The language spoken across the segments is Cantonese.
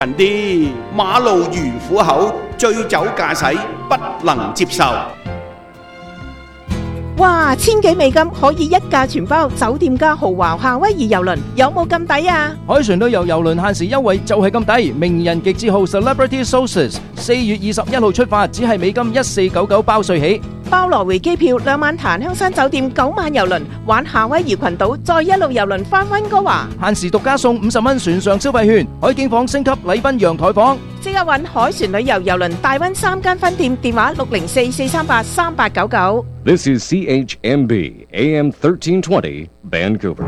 近啲，馬路如虎口，醉酒駕駛不能接受。 哇！1000幾美金可以一價全包，酒店加豪華夏威夷郵輪，有冇咁抵啊？ 海船都有郵輪限時優惠，就係咁抵。名人極致號 Celebrity Sources 4月21號出發，只係美金1499包稅起。 包來回機票，2晚檀香山酒店，9晚郵輪，玩夏威夷群島，再一路郵輪返溫哥華。 限時獨家送50蚊船上消費券，海景房升級禮賓陽台房。 即刻搵海船旅遊郵輪大溫3間分店，電話604-438-3899。 This is CHMB AM 1320 Vancouver.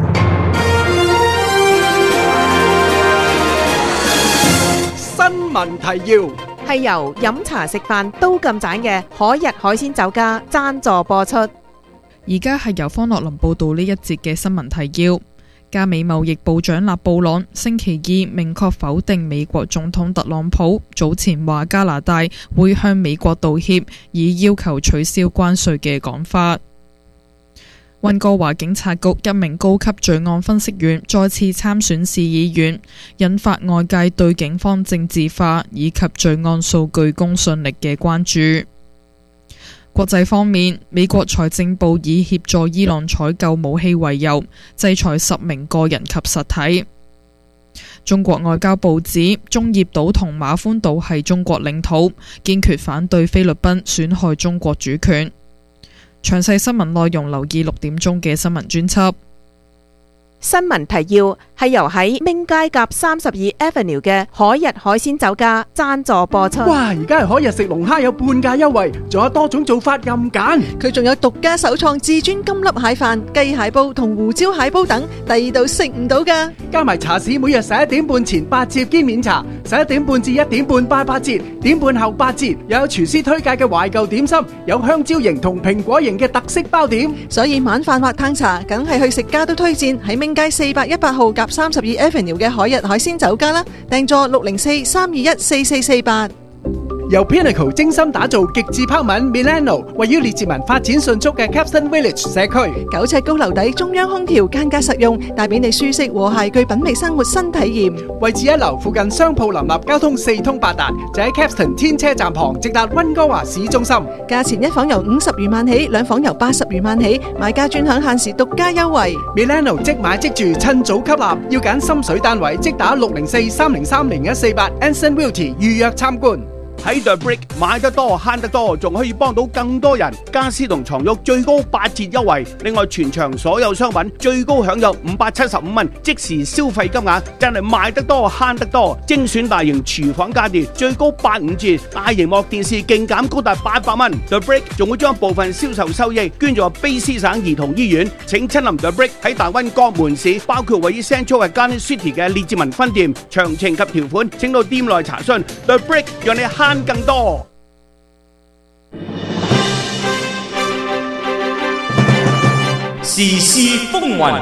新聞提要係由飲茶食飯都咁盞嘅海逸海鮮酒家贊助播出。 而家係由方樂林報道呢一節嘅新聞提要。加美貿易部長納布朗星期二明確否定美國總統特朗普早前話加拿大會向美國道歉，以要求取消關稅嘅講法。溫哥華警察局一名高級罪案分析員再次參選市議員，引發外界對警方政治化以及罪案數據公信力嘅關注。國際方面，美國財政部以協助伊朗採購武器為由，制裁10名個人及實體。中國外交部指中業島同馬歡島係中國領土，堅決反對菲律賓損害中國主權。詳細新聞內容留意6點鐘嘅新聞專輯。 新聞提要係由喺明街夾32 Avenue 嘅海逸海鮮酒家贊助播出。 哇！而家係海逸食龍蝦有半價優惠，仲有多種做法任揀。 佢仲有獨家首創至尊金粒蟹飯、雞蟹煲同胡椒蟹煲等，第二度食唔到㗎。 加埋茶市每日11點半前8折兼免茶，11點半至1點半8折，點半後8折。又有廚師推介嘅懷舊點心，有香蕉型同蘋果型嘅特色包點。 所以晚飯或嘆茶，梗係去食家都推薦喺明街418號夾32 Avenue 嘅海逸海鮮酒家啦，訂座604-321-4448。 由 Pinnacle 精心打造極致拋物 Milano， 位於列治文發展迅速嘅 Capstan Village 社區 ，9尺高樓底中央空調，間隔實用，帶俾你舒適和諧具品味生活新體驗。 位置1樓，附近商鋪林立，交通4通8達，就喺 Capstan 天車站旁，直達溫哥華市中心。 價錢1房由50餘萬起，2房由80餘萬起，買家專享限時獨家優惠。 Milano 即買即住，趁早吸納，要揀心水單位，即打604-303-0148 Anson Realty 預約參觀。 喺 The Brick 買得多慳得多，仲可以幫到更多人。家私同床褥最高8折優惠，另外全場所有商品最高享有575蚊即時消費金額，真係賣得多慳得多。精選大型廚房家電最高85折，大螢幕電視勁減高達800蚊。The Brick 仲會將部分銷售收益捐助卑詩省兒童醫院。請親臨 The Brick 喺大溫各門市，包括位於 Central Garden City 嘅列治文分店。詳情及條款請到店內查詢。The Brick 讓你慳更多。 時事風雲，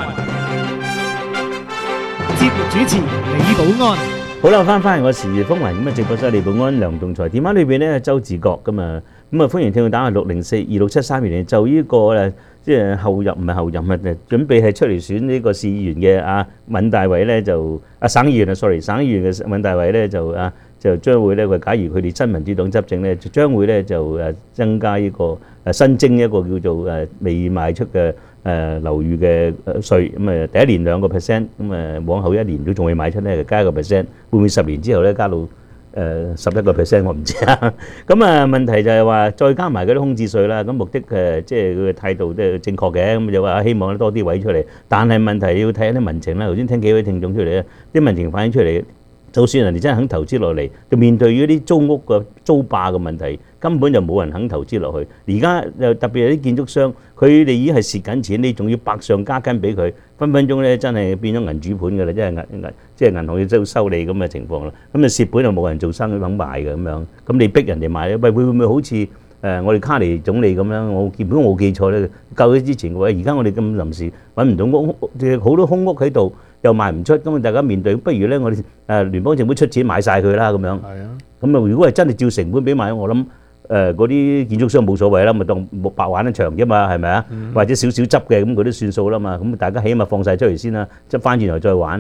節目主持李寶安。 好啦，翻嚟我時事風雲咁啊！直播室李寶安、梁棟才，電話裏邊咧周志國咁啊，歡迎聽眾打下604-267-3200，就呢個咧即係後任唔係後任啊，準備係出嚟選呢個市議員嘅啊尹大偉咧就省議員啊，sorry 省議員嘅尹大偉咧就將會咧，假如佢哋新民主黨執政咧，就將會咧就增加呢個新增一個叫做未賣出嘅樓宇嘅稅，咁第一年2%，咁往後1年都仲會賣出咧，就加1%，會唔會10年之後咧加到11%我唔知啊。咁問題就係話再加埋嗰啲空置稅啦，咁目的即係佢嘅態度都係正確嘅，咁就話希望多啲位出嚟，但係問題要睇下啲民情啦。頭先聽幾位聽眾出嚟咧，啲民情反映出嚟。就算人哋真係肯投資落嚟，就面對於啲租屋嘅租霸嘅問題，根本就冇人肯投資落去。而家又特別係啲建築商，佢哋已經係蝕緊錢，你仲要百上加斤俾佢，分分鐘咧真係變咗銀主盤㗎啦，即係銀行要收你咁嘅情況啦。咁啊蝕本就冇人做生意肯賣嘅咁樣，咁你逼人哋賣咧，喂會唔會好似我哋卡尼總理咁樣？我基本冇記錯咧，舊年之前嘅話，而家我哋咁臨時揾唔到屋，好多空屋喺度。又賣唔出，咁啊大家面對，不如咧我哋聯邦政府出錢買晒佢啦咁樣。係啊。咁啊如果係真係照成本俾買，我諗嗰啲建築商冇所謂啦，咪當白玩一場啫嘛，係咪啊？或者少少執嘅咁佢都算數啦嘛。咁大家起碼放晒出嚟先啦，執翻轉頭再玩啊嘛。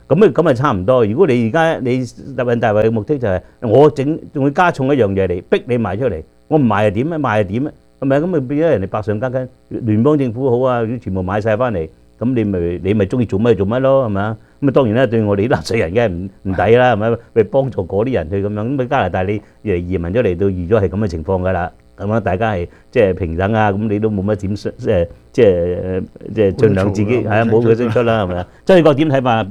咁咪差唔多。如果你而家你立印大圍嘅目的就係我仲會加重一樣嘢嚟逼你賣出嚟，我唔賣係點咧？賣係點咧？係咪咁咪變咗人哋百上加斤？聯邦政府好啊，全部買曬翻嚟，咁你咪中意做乜就做乜咯，係咪啊？咁啊當然啦，對我哋啲納稅人梗係唔抵啦，係咪？咪幫助嗰啲人去咁樣。咁啊加拿大你移民咗嚟到預咗係咁嘅情況㗎啦。咁啊，大家係即係平等啊，咁你都冇乜點即係盡量自己係啊，冇佢聲出啦，係咪啊？周宇國點睇法？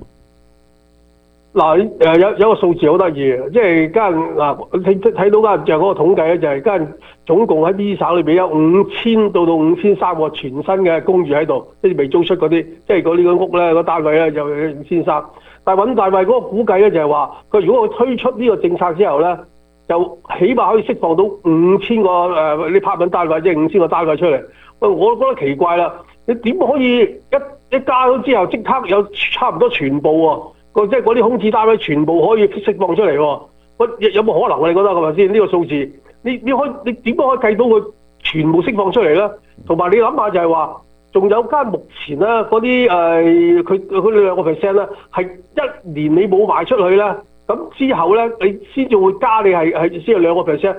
嗱有個數字好得意嘅，即係間睇到間就嗰個統計咧，就係間總共喺 B 省裏邊有5000到5300個全新嘅公寓喺度，即係未租出嗰啲，即係嗰啲屋咧，個單位咧就5300。但係尹大衛嗰個估計咧就係話，佢如果佢推出呢個政策之後咧，就起碼可以釋放到5000個啲拍品單位，即係5000個單位出嚟。喂，我覺得奇怪啦，你點可以一加咗之後即刻有差唔多全部喎？即係嗰啲空置單位全部可以釋放出嚟喎？有冇可能啊？你覺得係咪先？呢個數字，你點可以計到佢全部釋放出嚟咧？同埋你諗下就係話，仲有間目前咧嗰啲佢2% 咧，係1年你冇賣出去咧。咁之後咧，你先至會加你係先有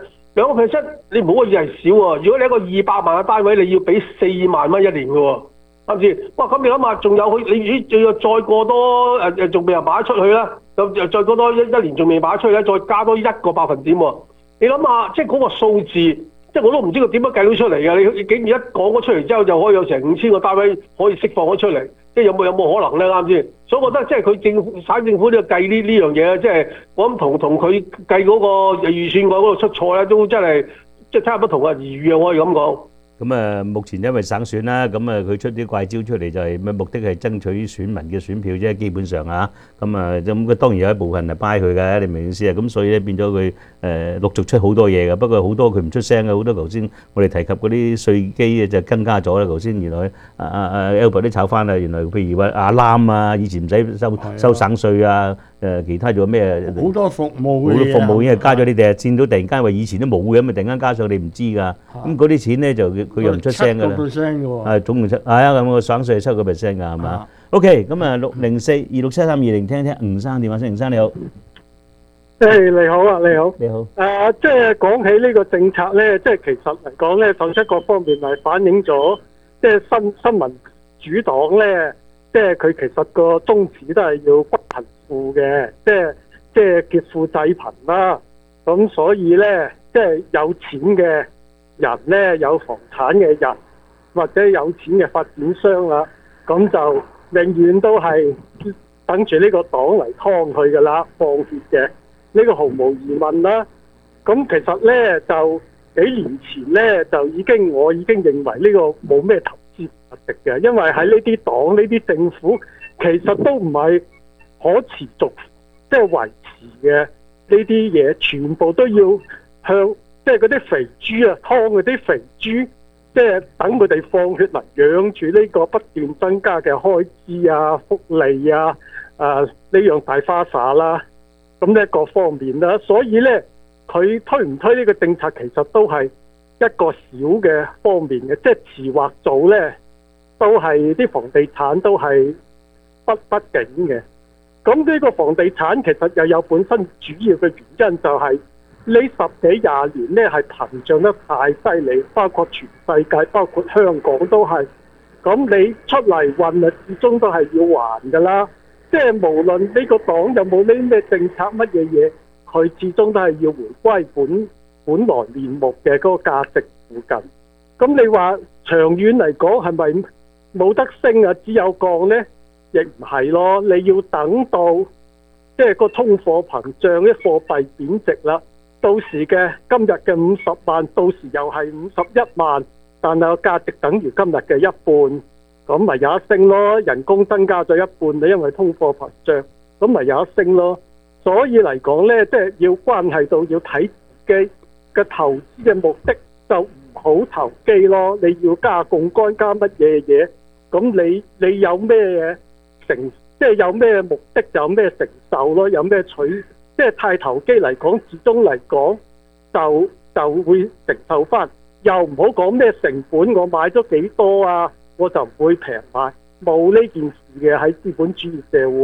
2%，2%你唔好以為少喎。如果你一個200萬嘅單位，你要俾4萬蚊一年嘅喎，啱唔啱？哇！咁你諗下，仲有你仲要再過多仲未有賣出去啦，就再過多一年仲未賣出去咧，再加多1個百分點喎。你諗下，即係嗰個數字，即係我都唔知佢點樣計到出嚟嘅。你竟然一講咗出嚟之後，就可以有成5000個單位可以釋放咗出嚟。即係有冇可能咧？啱先，所以我覺得即係佢省政府呢個計呢樣嘢，即係我諗同佢計嗰個預算嗰度出錯咧，都真係即係差唔多同日而語啊！可以咁講。 咁啊，目前因為省選啦，咁啊佢出啲怪招出嚟就係目的係爭取選民嘅選票啫，基本上啊，咁啊咁佢當然有一部分係 buy 佢嘅，你明唔明意思啊？咁所以咧變咗佢陸續出好多嘢嘅，不過好多佢唔出聲嘅，好多頭先我哋提及嗰啲稅基就增加咗啦。頭先原來Albert 都炒翻啦，原來譬如話阿攬啊，以前唔使收省稅啊。其他仲有咩？ 好多服務好多服務已經係加咗，你哋見到突然間話以前都冇嘅，咁咪突然間加上你唔知㗎。咁嗰啲錢咧就佢又唔出聲㗎啦。 7%嘅喎。 係總共咁個省稅係7%㗎，係嘛？OK，咁啊604267320聽聽吳生電話先，吳生你好。 你好啊，你好。 你好。 即係講起呢個政策咧，即係其實嚟講咧，首先各方面係反映咗，即係新民主黨咧，即係佢其實個宗旨都係要不貧富嘅，即係劫富濟貧啦。咁所以咧，即係有錢嘅人咧，有房產嘅人或者有錢嘅發展商啦，咁就永遠都係等住呢個黨嚟劏佢噶啦，放血嘅，呢個毫無疑問啦。咁其實咧就幾年前咧我已經認為呢個冇咩投資價值嘅，因為喺呢啲黨呢啲政府其實都唔係可持續即係維持嘅，呢啲嘢全部都要向即係嗰啲肥豬啊，劏嗰啲肥豬，即係等佢哋放血嚟養住呢個不斷增加嘅開支啊、福利啊、呢樣大花灑啦，咁呢各方面啦，所以呢，佢推唔推呢個政策其實都係一個小嘅方面嘅，即係遲或早呢，都係啲房地產都係不景嘅。咁呢個房地產其實又有本身主要嘅原因，就係呢10幾20年呢係膨脹得太犀利，包括全世界，包括香港都係。咁你出嚟運啊，始終都係要還㗎啦。即係無論呢個黨有冇呢咩政策乜嘢嘢，佢始終都係要回歸本來面目嘅嗰個價值附近。咁你話長遠嚟講係咪冇得升啊？只有降呢？亦唔係咯，你要等到即係個通貨膨脹，啲貨幣貶值啦，到時嘅今日嘅50萬，到時又係51萬，但係個價值等於今日嘅一半，咁咪有得升咯。人工增加咗一半，你因為通貨膨脹，咁咪有得升咯。所以嚟講呢，即係要關係到要睇自己嘅投資嘅目的，就唔好投機咯。你要加槓桿加乜嘢嘢，咁你有咩嘢？即係有咩目的就有咩承受咯，有咩即係太投機嚟講，始終嚟講就會承受翻。又唔好講咩成本，我買咗幾多啊，我就唔會平買，冇呢件事嘅喺資本主義社會。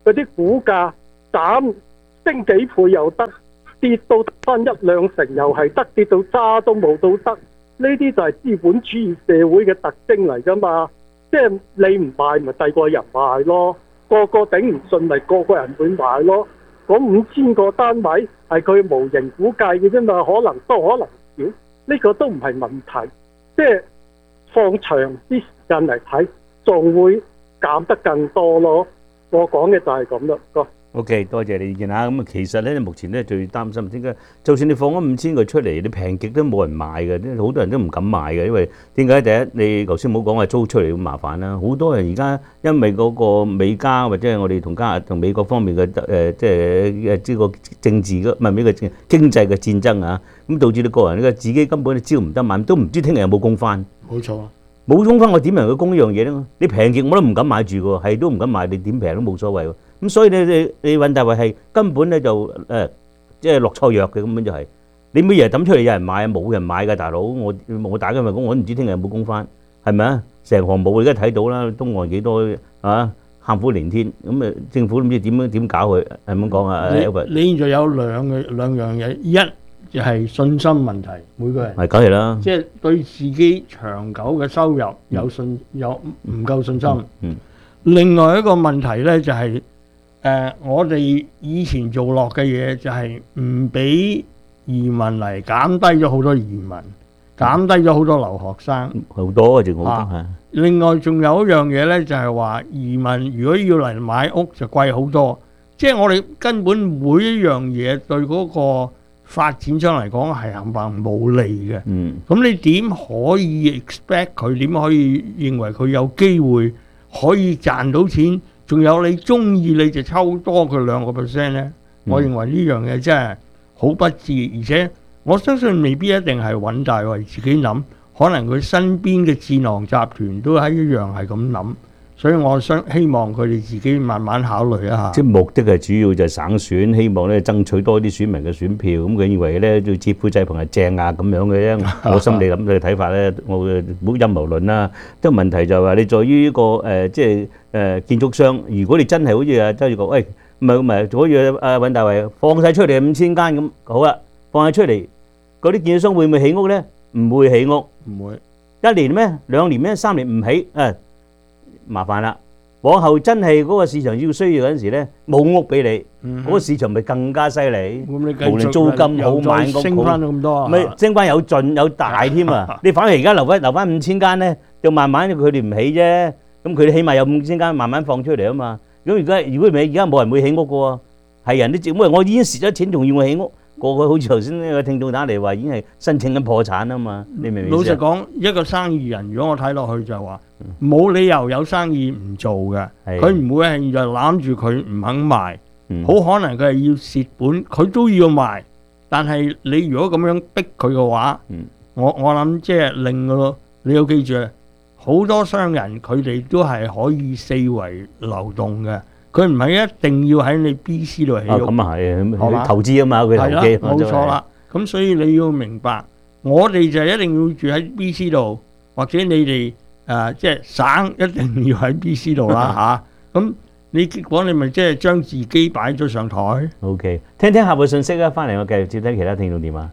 嗰啲股價斬升幾倍又得，跌到翻1、2成又係得，跌到渣都冇都得。呢啲就係資本主義社會嘅特徵嚟㗎嘛。即係你唔買咪第二個人買咯，個個頂唔順咪個個人會買咯。嗰5000個單位係佢模型估計嘅啫嘛，可能多可能少，呢個都唔係問題。即係放長啲時間嚟睇，仲會減得更多咯。我講嘅就係咁啦。 OK， 多謝你意見啊！咁啊，其實咧，目前咧最擔心點解？就算你放咗5000個出嚟，你平極都冇人買嘅，好多人都唔敢買嘅，因為點解？第一，你頭先唔好講話租出嚟咁麻煩啦，好多人而家因為嗰個美加或者係我哋同美國方面嘅即係呢個政治嘅唔係呢個經濟嘅戰爭啊，咁導致你個人呢自己根本招唔得買，都唔知聽日有冇工翻。 冇錯。 冇工翻，我點能夠供呢樣嘢咧？你平極我都唔敢買住喎，係都唔敢買，你點平都冇所謂喎。咁所以你尹大衛係根本咧就即係落錯藥嘅，根本就係你每日抌出嚟有人買，冇人買㗎，大佬。我打緊份工，我都唔知聽日有冇工翻，係咪啊？成行冇，而家睇到啦，東岸幾多啊，喊苦連天。咁政府都唔知點搞佢，係咁講啊？ 你現在有兩樣嘢，一就係信心問題，每個人係梗係啦， 即係對自己長久嘅收入有唔夠信心。另外一個問題咧就係我哋以前做落嘅嘢就係唔俾移民嚟，減低咗好多移民，減低咗好多留學生， 好多嘅，仲好多係。 另外仲有一樣嘢咧，就係話移民如果要嚟買屋就貴好多，即係我哋根本每一樣嘢對嗰個發展商嚟講係冚唪唥冇利嘅。咁你點可以 expect 佢？點可以認為佢有機會可以賺到錢？仲有你中意你就抽多佢2% 咧？我認為呢樣嘢真係好不智，而且我相信未必一定係尹大衛自己諗，可能佢身邊嘅智囊集團都係一樣係咁諗。所以我希望佢哋自己慢慢考慮一下。 即係目的係主要就係省選，希望咧爭取多啲選民嘅選票。咁佢以為咧要接配制衡係正啊咁樣嘅啫。我心理諗嘅睇法咧，我唔好陰謀論啦。即係問題就係話你在於呢個即係建築商，如果你真係好似啊周志國，喂唔係，好似阿尹大衛放晒出嚟5000間咁，好啦，放晒出嚟，嗰啲建築商會唔會起屋咧？唔會起屋， 唔會。 1 年咩？2年咩？3年唔起麻煩啦！往後真係嗰個市場要需要嗰陣時咧，冇屋俾你，嗰個市場咪更加犀利。無論租金好買屋， 升翻咁多， 咪升翻有盡有大添啊！你反而而家留翻5000間咧，就慢慢佢哋唔起啫。咁佢哋起碼有5000間慢慢放出嚟啊嘛。咁如果唔係而家冇人會起屋嘅喎，係人都接。我已經蝕咗錢，仲要我起屋？個好似頭先呢個聽眾打嚟話，已經係申請緊破產啊嘛！你明唔明？ 老實講，一個生意人，如果我睇落去就話，冇理由有生意唔做嘅。佢唔會係就攬住佢唔肯賣，好可能佢係要蝕本，佢都要賣。但係你如果咁樣逼佢嘅話，我諗即係令到你要記住，好多商人佢哋都係可以四圍流動嘅。佢唔係一定要喺你 B.C. 度起屋。咁啊係，投資啊嘛，佢投機。冇錯啦。咁所以你要明白，我哋就一定要住喺 B.C. 度，或者你哋即係省一定要喺 B.C. 度啦嚇。咁你結果你咪即係將自己擺咗上台。 OK， 聽聽客戶信息啊，翻嚟我繼續接聽其他聽眾電話。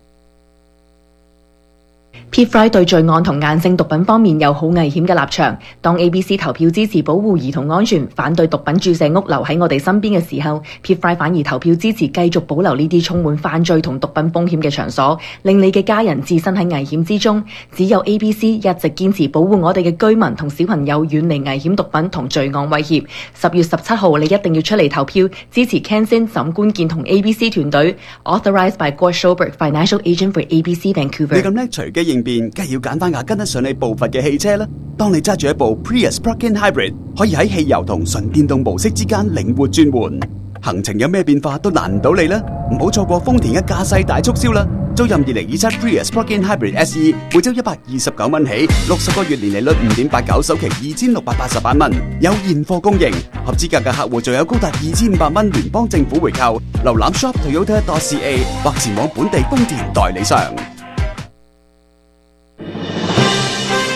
PFRI 對罪案同硬性毒品方面有好危險嘅立場。當 ABC 投票支持保護兒童安全、反對毒品注射屋留喺我哋身邊嘅時候， PFRI 反而投票支持繼續保留呢啲充滿犯罪同毒品風險嘅場所，令你嘅家人置身喺危險之中。只有 ABC 一直堅持保護我哋嘅居民同小朋友遠離危險毒品同罪案威脅。10月17號你一定要出嚟投票，支持 Ken Sin 沈官健同 ABC 團隊。Authorized by Gord Schobert, Financial Agent for ABC Vancouver。 你咁叻隨機應變，梗係要揀翻架跟得上你步伐嘅汽車啦。當你揸住一部 Prius Plug-in Hybrid， 可以喺汽油同純電動模式之間靈活轉換，行程有咩變化都難唔到你啦。唔好錯過豐田嘅駕駛大促銷啦！租任2027 Prius Plug-in Hybrid SE， 每周129蚊起，60個月年利率5.89，首期2688蚊，有現貨供應。合資格嘅客戶仲有高達2500蚊聯邦政府回扣。瀏覽 shop.toyota.ca 或前往本地豐田代理商。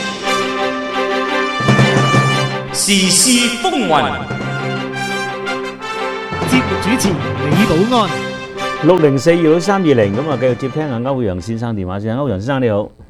時事風雲， 節目主持李寶安。 604262320咁啊，繼續接聽阿歐陽先生電話先。歐陽先生你好，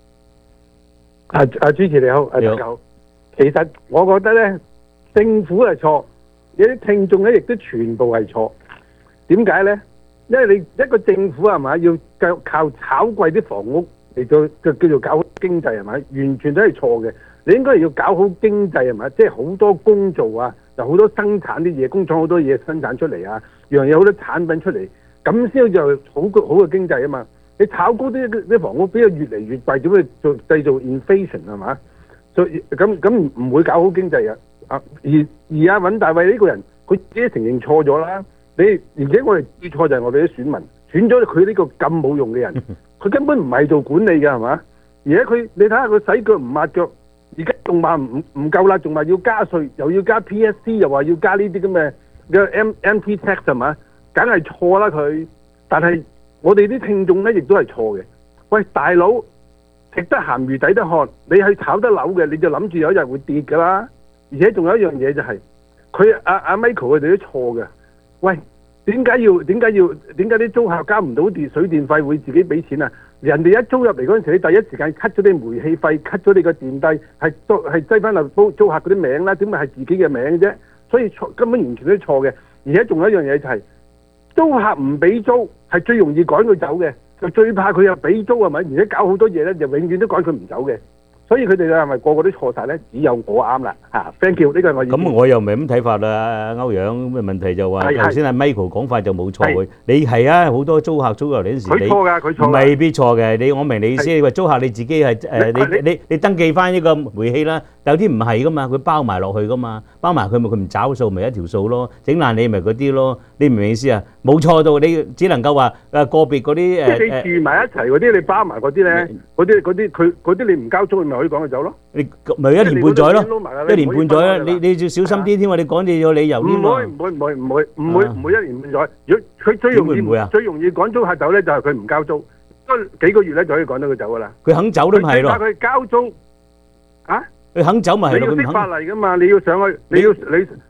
主持你好， 你好大家好。其實我覺得咧，政府係錯，有啲聽眾咧亦都全部係錯。點解咧？因為你一個政府係咪要靠炒貴啲房屋嚟到叫做搞好經濟係咪？完全都係錯嘅。你應該係要搞好經濟係咪？即係好多工做啊，就好多生產啲嘢，工廠好多嘢生產出嚟啊，樣嘢好多產品出嚟。咁先就好嘅經濟啊嘛！你炒高啲房屋，邊個越嚟越貴，點會製造 inflation 係嘛？所以咁唔會搞好經濟啊！而阿尹大衛呢個人，佢自己承認錯咗啦。而且我哋知錯就係我哋啲選民選咗佢呢個咁冇用嘅人，佢根本唔係做管理嘅係嘛？而且你睇下佢洗腳唔抹腳，而家仲話唔夠啦，仲話要加稅，又要加 PSC， 又話要加呢啲咁嘅 MT tax 係嘛？梗係錯啦佢，但係我哋啲聽眾咧亦都係錯嘅。喂，大佬食得鹹魚抵得渴，你去炒得樓嘅，你就諗住有一日會跌㗎啦。而且仲有一樣嘢就係、是，佢阿 Michael 佢哋都錯嘅。喂，點解啲租客交唔到水電費會自己俾錢啊？人哋一租入嚟嗰陣時，你第一時間 cut 咗啲煤氣費 ，cut 咗你個電費，係擠翻落租客嗰啲名啦，點會係自己嘅名啫？所以根本完全都錯嘅。而且仲有一樣嘢就係、是。租客唔俾租係最容易趕佢走嘅，就最怕佢又俾租係咪？而且搞好多嘢咧，就永遠都趕佢唔走嘅。所以佢哋係咪個個都錯晒咧？只有我啱啦嚇 ！Thank you， 呢個係我意見。 咁我又唔係咁睇法啦，歐陽。咁嘅問題就話頭先阿 Michael 講法就冇錯嘅。你係啊，好多租客租入嚟嗰陣時， 佢錯㗎，佢錯。 未必錯嘅。我明你意思。你話租客你自己係你登記翻呢個煤氣啦，有啲唔係噶嘛，佢包埋落去噶嘛，包埋佢咪佢唔找數咪一條數咯，整爛你咪嗰啲咯。你唔明意思啊？冇錯到你只能夠話個別嗰啲即係你住埋一齊嗰啲，你包埋嗰啲咧，嗰啲你唔交租，你咪可以趕佢走咯。 你咪1年半載咯，1年半載啦，你要小心啲添喎，你講嘢有理由添喎。 唔會1年半載。如果佢最容易趕租客走咧，就係佢唔交租，幾個月咧就可以趕到佢走噶啦。 佢肯走都係咯。 佢交租啊？ 佢肯走咪係咯？ 你要識法例噶嘛？你要上去，你要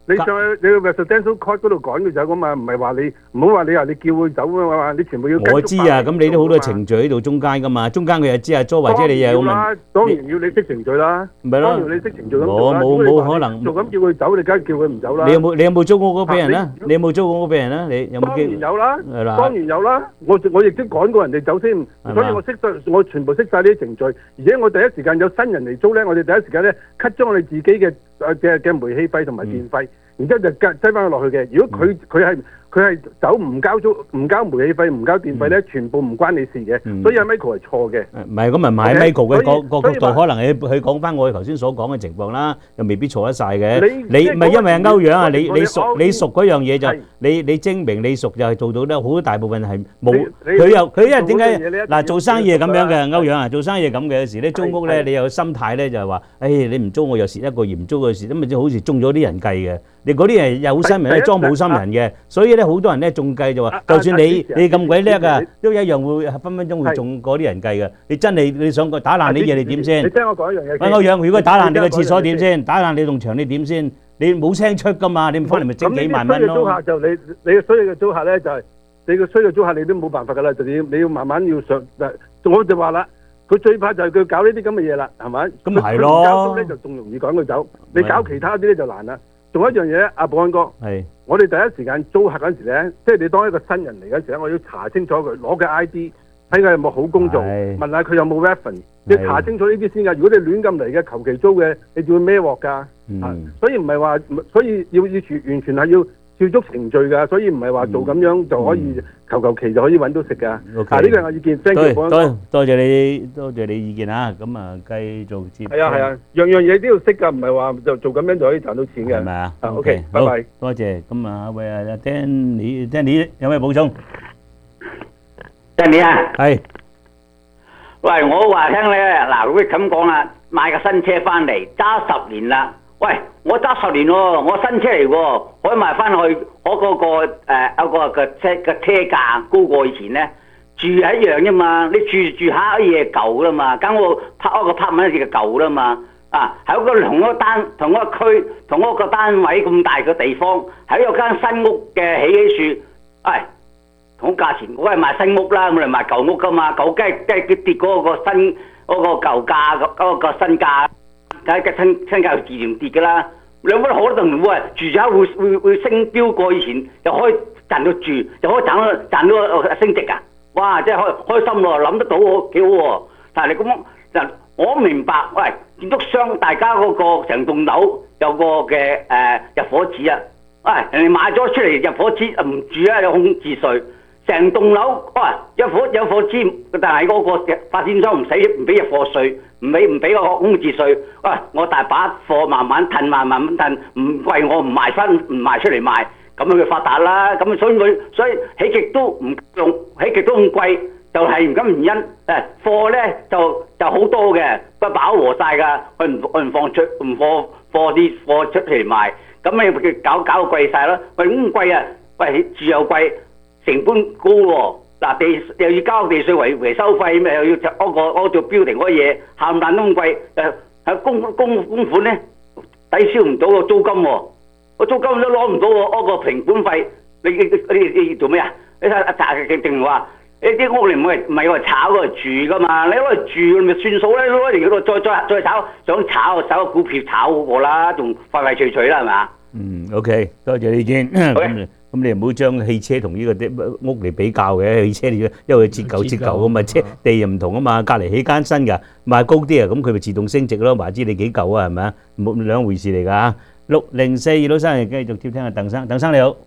residential court 嗰度趕佢走噶嘛？唔係話你唔好話你叫佢走噶嘛？你全部要。 我知啊，咁你都好多程序喺度中間噶嘛？中間佢又知阿租或者你又問。 當然要你識程序啦。 咪咯。 當然你識程序咁做啦。 冇可能。 做咁叫佢走，你梗係叫佢唔走啦。 你有冇租屋嗰俾人啊？你有冇租屋嗰俾人啊？你有冇？ 當然有啦。 係啦。 當然有啦。我亦都趕過人哋走先，所以我全部識晒呢啲程序，而且我第一時間有新人嚟租咧，我哋第一時間咧 cut 咗我哋自己嘅煤氣費同埋電費，然之後就擠翻佢落去嘅。如果佢係走唔交租、唔交煤氣費、唔交電費咧，全部唔關你事嘅。所以阿 Michael 係錯嘅。唔係咁咪唔係 Michael 嘅個角度，可能佢講翻我哋頭先所講嘅情況啦，又未必錯得晒嘅。你唔係因為阿歐陽啊，你熟嗰樣嘢就你證明你熟就係做到咧，好大部分係冇。佢因為點解嗱做生意係咁樣嘅歐陽啊？做生意係咁嘅，有時咧租屋咧，你有個心態咧就係話，你唔租我又蝕一個月，唔租個蝕，咁咪即係好似中咗啲人計嘅。你嗰啲係有心人咧裝冇心人嘅，所以咧好多人咧中計就話，就算你咁鬼叻啊，都一樣會分分鐘會中嗰啲人計嘅。你真係你想打爛啲嘢，你點先？ 你聽我講一樣嘢。 歐陽，如果打爛你個廁所點先？打爛你棟牆你點先？你冇聲出噶嘛？你翻嚟咪整幾萬蚊咯。 咁呢啲衰嘅租客就你衰嘅租客咧就係你個衰嘅租客，你都冇辦法噶啦，就你要慢慢要上。我就話啦。佢最怕就係佢搞呢啲咁嘅嘢啦，係咪？ 咁咪係咯。 交租咧就仲容易趕佢走，你搞其他啲咧就難啦。仲有一樣嘢，阿保安哥，我哋第一時間租客嗰陣時咧，即係你當一個新人嚟嗰陣時咧，我要查清楚佢攞嘅 ID，睇佢有冇好工做，問下佢有冇 reference，你查清楚呢啲先㗎。如果你亂咁嚟嘅，求其租嘅，你就會孭鑊㗎。所以唔係話，所以要完全係要照足程序㗎，所以唔係話做咁樣就可以求其就可以揾到食㗎。呢個係我意見。 多謝你意見啊！咁啊，繼續接。 係啊，樣嘢都要識㗎，唔係話就做咁樣就可以賺到錢嘅。 係咪啊 ？OK，拜拜。 多謝。咁啊，喂啊，Danny有咩補充 ？Danny啊， 係。 喂，我話聽咧，嗱，如果咁講啦，買個新車翻嚟揸10年啦。喂，我揸10年喎，我新車嚟喎，可以賣翻去，我嗰個有個車價高過以前咧，住係一樣啫嘛，你住下啲嘢舊啦嘛，咁我拍嗰個拍文就舊啦嘛， 喺個同一個區、同一個單位咁大嘅地方，喺有間新屋嘅起樹，同價錢我係賣新屋啦，我哋賣舊屋噶嘛，舊梗係跌嗰個新嗰個舊價嗰個新價，梗係新價自然跌噶啦。兩個可能會住宅會升飆過以前，又可以賺到住，又可以賺到升值啊！哇，真係開心喎，諗得到喎，幾好喎！但係你咁我明白，喂，建築商大家嗰個成棟樓有個嘅入伙紙啊，人哋買咗出嚟入伙紙唔住啊，有空置稅。成棟樓有伙紙，但係嗰個發展商唔俾入貨稅，唔俾個空置稅。我大把貨慢慢褪，唔貴我唔賣出嚟賣，咁佢發達啦。咁所以起極都唔用，起極都咁貴，就係唔咁原因。貨咧就好多嘅，不飽和晒㗎，佢唔放啲貨出嚟賣，咁咪搞到貴晒咯。喂，咁貴啊！喂，住又貴。成本高喎，地又要交地稅維修費，咪又要嗰做標定嗰嘢，冚唪唥都咁貴，喺公款咧抵消唔到個租金喎，個租金都攞唔到嗰個平本費，你做咩啊？你睇定話啲屋你唔係話炒嗰度住噶嘛？你攞嚟住咪算數咧，攞嚟再炒，想炒個股票炒嗰個啦，仲快快脆脆啦，係咪 ？OK， 多謝你意見。咁你唔好將汽車同呢個屋嚟比較嘅，汽車因為折舊咁嘛，車地又唔同啊嘛，隔離起間新㗎，賣高啲啊，咁佢咪自動升值咯，話知你幾舊啊，係咪啊？冇兩回事嚟㗎。604葉老生繼續接聽阿鄧生，鄧生你好。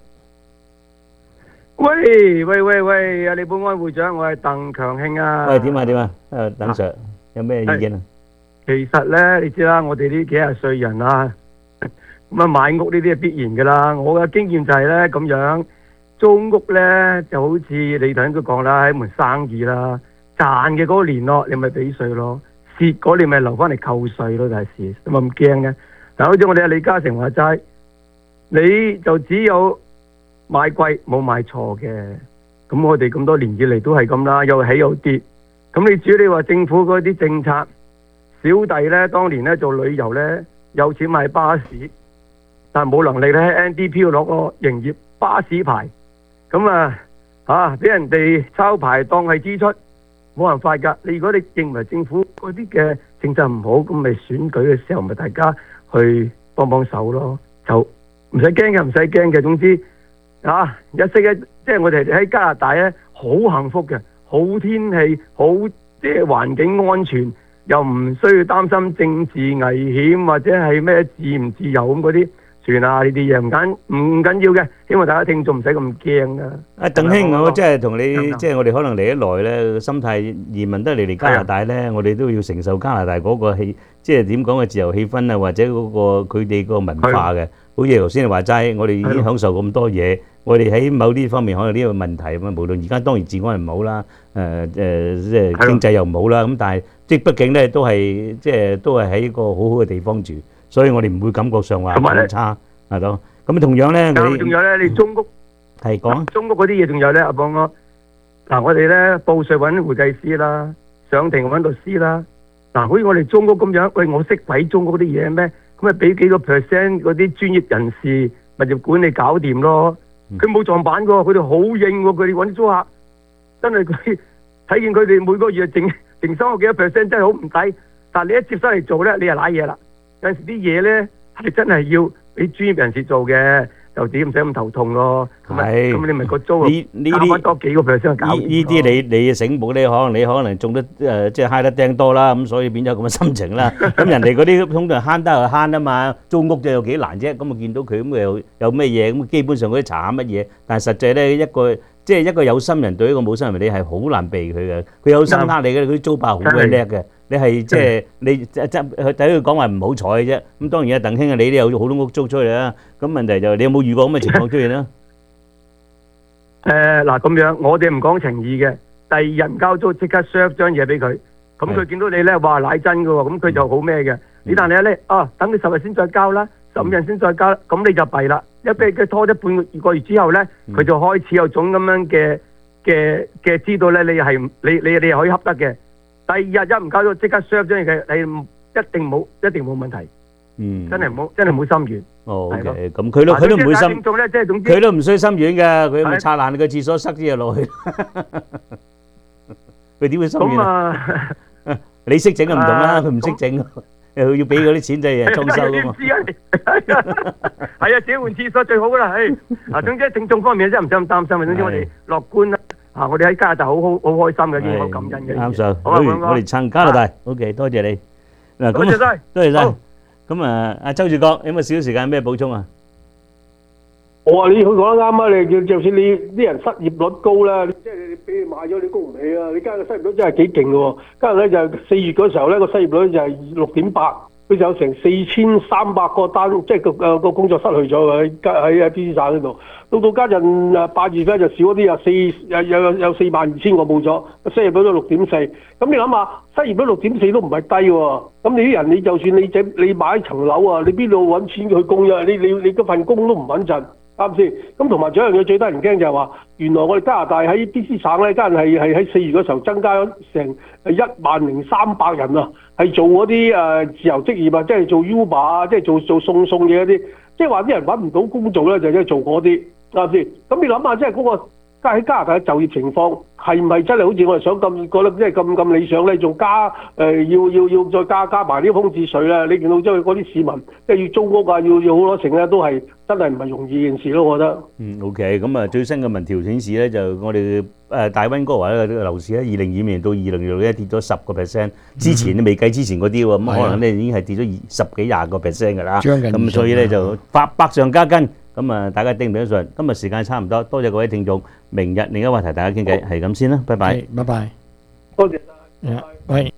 喂，啊李保安會長，我係鄧強慶啊。 喂，點啊？鄧 Sir 有咩意見啊？ 其實咧，你知啦，我哋呢幾廿歲人啊。咁買屋呢啲係必然㗎啦，我嘅經驗就係咧咁樣，租屋咧就好似你頭先都講啦，係一門生意啦，賺嘅嗰年咯，你咪俾稅咯，蝕嗰年咪留翻嚟扣稅咯，就係事，咁咁驚嘅。但好似我哋阿李嘉誠話齋，你就只有買貴冇買錯嘅，咁我哋咁多年以嚟都係咁啦，又起又跌。咁你至於你話政府嗰啲政策，小弟咧當年咧做旅遊咧，有錢買巴士。但係冇能力咧喺 NDP 攞個營業巴士牌，咁俾人哋抄牌當係支出，冇辦法㗎。如果你認為政府嗰啲嘅政策唔好，咁咪選舉嘅時候咪大家去幫手咯，就唔使驚嘅。總之即係我哋喺加拿大咧好幸福嘅，好天氣，好即係環境安全，又唔需要擔心政治危險或者係咩自唔自由咁嗰啲。算啦，呢啲嘢唔緊要嘅，希望大家聽眾唔使咁驚啊！ 鄧兄，我真係同你，即係我哋可能嚟得耐咧，心態移民得嚟加拿大咧，我哋都要承受加拿大嗰個氣，即係點講嘅自由氣氛啊，或者嗰個佢哋個文化嘅。好似頭先你話齋，我哋已經享受咁多嘢，我哋喺某啲方面可能呢個問題咁啊。無論而家當然治安係唔好啦，即係經濟又唔好啦，咁但係即係畢竟咧都係喺一個好好嘅地方住。所以我哋唔會感覺上話咁差，係咯。咁同樣咧， 仲有咧，你租屋係講租屋嗰啲嘢，仲有咧，阿邦哥嗱，我哋咧報稅揾會計師啦，上庭揾律師啦。嗱，好似我哋租屋咁樣，喂，我識鬼租屋啲嘢咩？咁咪俾幾個 percent 嗰啲專業人士物業管理搞掂咯。佢冇撞板噶，佢哋好應喎，佢哋揾啲租客真係佢睇見佢哋每個月淨收我幾多 percent， 真係好唔抵。但係你一接手嚟做咧，你就瀨嘢啦。有陣時啲嘢咧係真係要俾專業人士做嘅，就點唔使咁頭痛咯。係，咁你咪個租加翻多幾個 percent 搞。 呢啲你醒目咧，可能中得即係揩得釘多啦，咁所以變咗咁嘅心情啦。咁人哋嗰啲通常慳得就慳啊嘛，租屋就有幾難啫。咁啊見到佢咁有咩嘢，咁基本上嗰啲查下乜嘢，但係實際咧一個有心人對一個冇心人，你係好難避佢嘅。佢有心呃你嘅，佢啲租霸好鬼叻嘅。你係即係你睇佢講話唔好彩嘅啫。咁當然啊，鄧兄啊，你都有好多屋租出去啦。咁問題就你有冇遇過咁嘅情況出現啦？ 嗱咁樣，我哋唔講情義嘅。第二日唔交租，即刻 serve 張嘢俾佢。咁佢見到你咧話賴真嘅喎，咁佢就好咩嘅。但係咧等你10日先再交啦，15日先再交，咁你就弊啦。一俾佢拖咗半個月之後咧，佢就開始有種咁樣嘅知道咧，你係可以恰得嘅。第二日一唔交租，即刻 serve 張嘢嘅，你一定冇問題。 嗯， 真係唔好心軟。 哦係咯 ，OK，咁佢都唔會心， 聽眾咧，即係總之佢都唔需心軟㗎，佢咪拆爛個廁所塞啲嘢落去，佢點會心軟咁啊？你識整就唔同啦，佢唔識整，又要俾嗰啲錢就係裝修㗎嘛。 係啊，自己換廁所最好啦。嗱，總之聽眾方面真係唔使咁擔心啊。總之我哋樂觀啦。我哋喺加拿大好開心嘅，已經好感恩嘅。 啱晒， 好啊， 我哋撐加拿大。OK，多謝你。嗱， 多謝晒， 多謝晒。咁啊，阿周志國有冇少少時間咩補充啊？ 我話你佢講得啱啊！你就算你啲人失業率高啦，即係你俾你買咗，你供唔起啊！你家下嘅失業率真係幾勁嘅喎。家下咧就4月嗰時候咧個失業率就係6.8，佢就有成4300個單，即係個工作失去咗喺 BC 省嗰度。到家陣8月咧就少咗啲，有42000個冇咗，失業率都6.4。咁你諗下，失業率6.4都唔係低喎。咁你啲人你就算你買一層樓啊，你邊度揾錢去供啫？你嗰份工都唔穩陣。啱先，咁同埋仲有一樣嘢最得人驚就係話，原來我哋加拿大喺 BC 省咧，家人係喺4月嗰時候增加咗成10300人啊，係做嗰啲自由職業啊，即係做 Uber 啊，即係做送嘢嗰啲，即係話啲人揾唔到工做咧，就即係做嗰啲，啱先？咁你諗下，即係嗰個喺加拿大嘅就業情況係唔係真係好似我哋想咁覺得即係咁理想咧？仲加要再加埋啲空置稅咧？你見到即係嗰啲市民即係要租屋啊，要好多成咧，都係真係唔係容易件事咯，我覺得。 OK， 咁啊最新嘅民調顯示咧，就我哋大溫哥華咧樓市咧，2025年到2026年跌咗10%，之前都未計之前嗰啲喎，咁可能咧已經係跌咗10幾20% 㗎啦。咁所以咧就百上加斤。咁啊，大家頂唔頂得順？今日時間差唔多，多謝各位聽眾。明日另一個話題大家傾偈，係咁先啦，拜拜。 拜拜。 多謝晒。喂。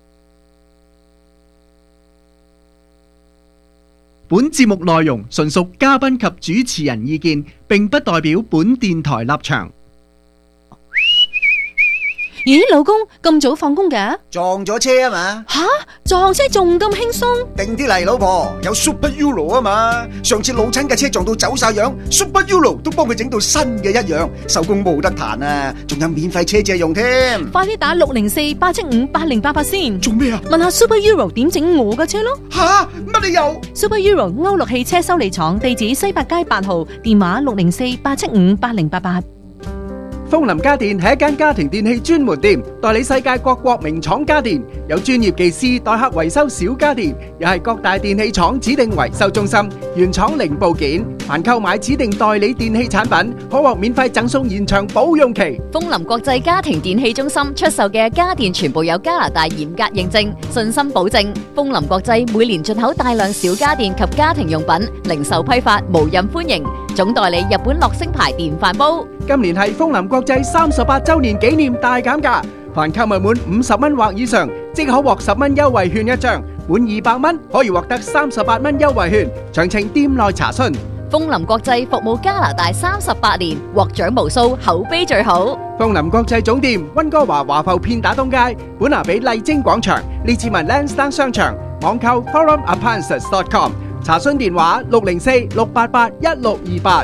本節目內容純屬嘉賓及主持人意見，並不代表本電台立場。 咦，老公咁早放工嘅？ 撞咗車啊嘛！ 吓，撞車仲咁輕鬆？ 定啲嚟，老婆，有 Super Euro 啊嘛！上次老親嘅車撞到走晒樣 ，Super Euro 都幫佢整到新嘅一樣，收工冇得彈啊！仲有免費車借用添。 快啲打604-875-8088先。 做咩啊？ 問下 Super Euro 點整我嘅車咯。 吓，乜理由 ？Super Euro 歐陸汽車修理廠，地址西八街8號，電話604-875-8088。 風林家電係一間家庭電器專門店，代理世界各國名廠家電，有專業技師代客維修小家電，又係各大電器廠指定維修中心，原廠零部件，凡購買指定代理電器產品，可獲免費贈送延長保用期。 風林國際家庭電器中心出售嘅家電全部有加拿大嚴格認證，信心保證。風林國際每年進口大量小家電及家庭用品，零售批發無任歡迎。總代理日本樂聲牌電飯煲。 今年係風林國際38周年紀念大減價，凡購物滿50蚊或以上，即可獲10蚊優惠券一張；滿200蚊可以獲得38蚊優惠券。詳情店內查詢。 風林國際服務加拿大38年，獲獎無數，口碑最好。 風林國際總店溫哥華華埠片打東街，本拿比麗晶廣場，列治文 Lansdowne 商場，網購 forumappliances.com。查詢電話604-688-1628。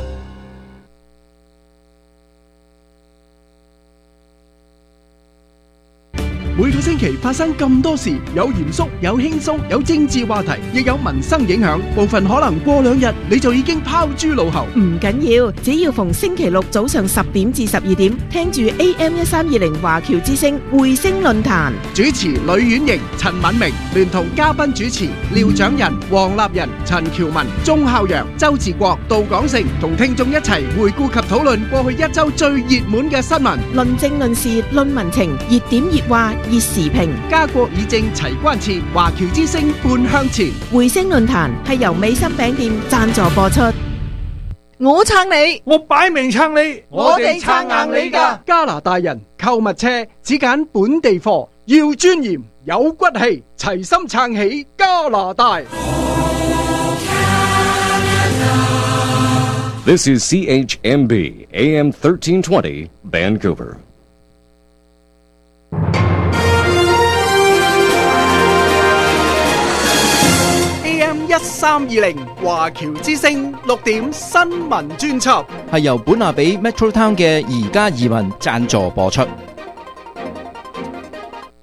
每個星期發生咁多事，有嚴肅，有輕鬆，有政治話題，亦有民生影響。部分可能過2日你就已經拋諸腦後。 唔緊要，只要逢星期六早上10點至12點，聽住 AM1320華僑之聲匯聲論壇， 主持呂婉瑩、陳敏明，聯同嘉賓主持廖長仁、黃立仁、陳喬文、鐘孝陽、周志國、杜廣成，同聽眾一齊回顧及討論過去1周最熱門嘅新聞， 論政論事論民情，熱點熱話熱時評， 家國議政齊關切，華僑之聲半向前。 匯聲論壇係由美心餅店贊助播出。 我撐你， 我擺明撐你， 我哋撐硬你㗎。 加拿大人購物車只揀本地貨，要尊嚴有骨氣，齊心撐起加拿大。 This is CHMB AM 1320 Vancouver. AM1320 華僑之聲6點新聞專輯， 係由本拿比 Metro Town 嘅宜家移民贊助播出。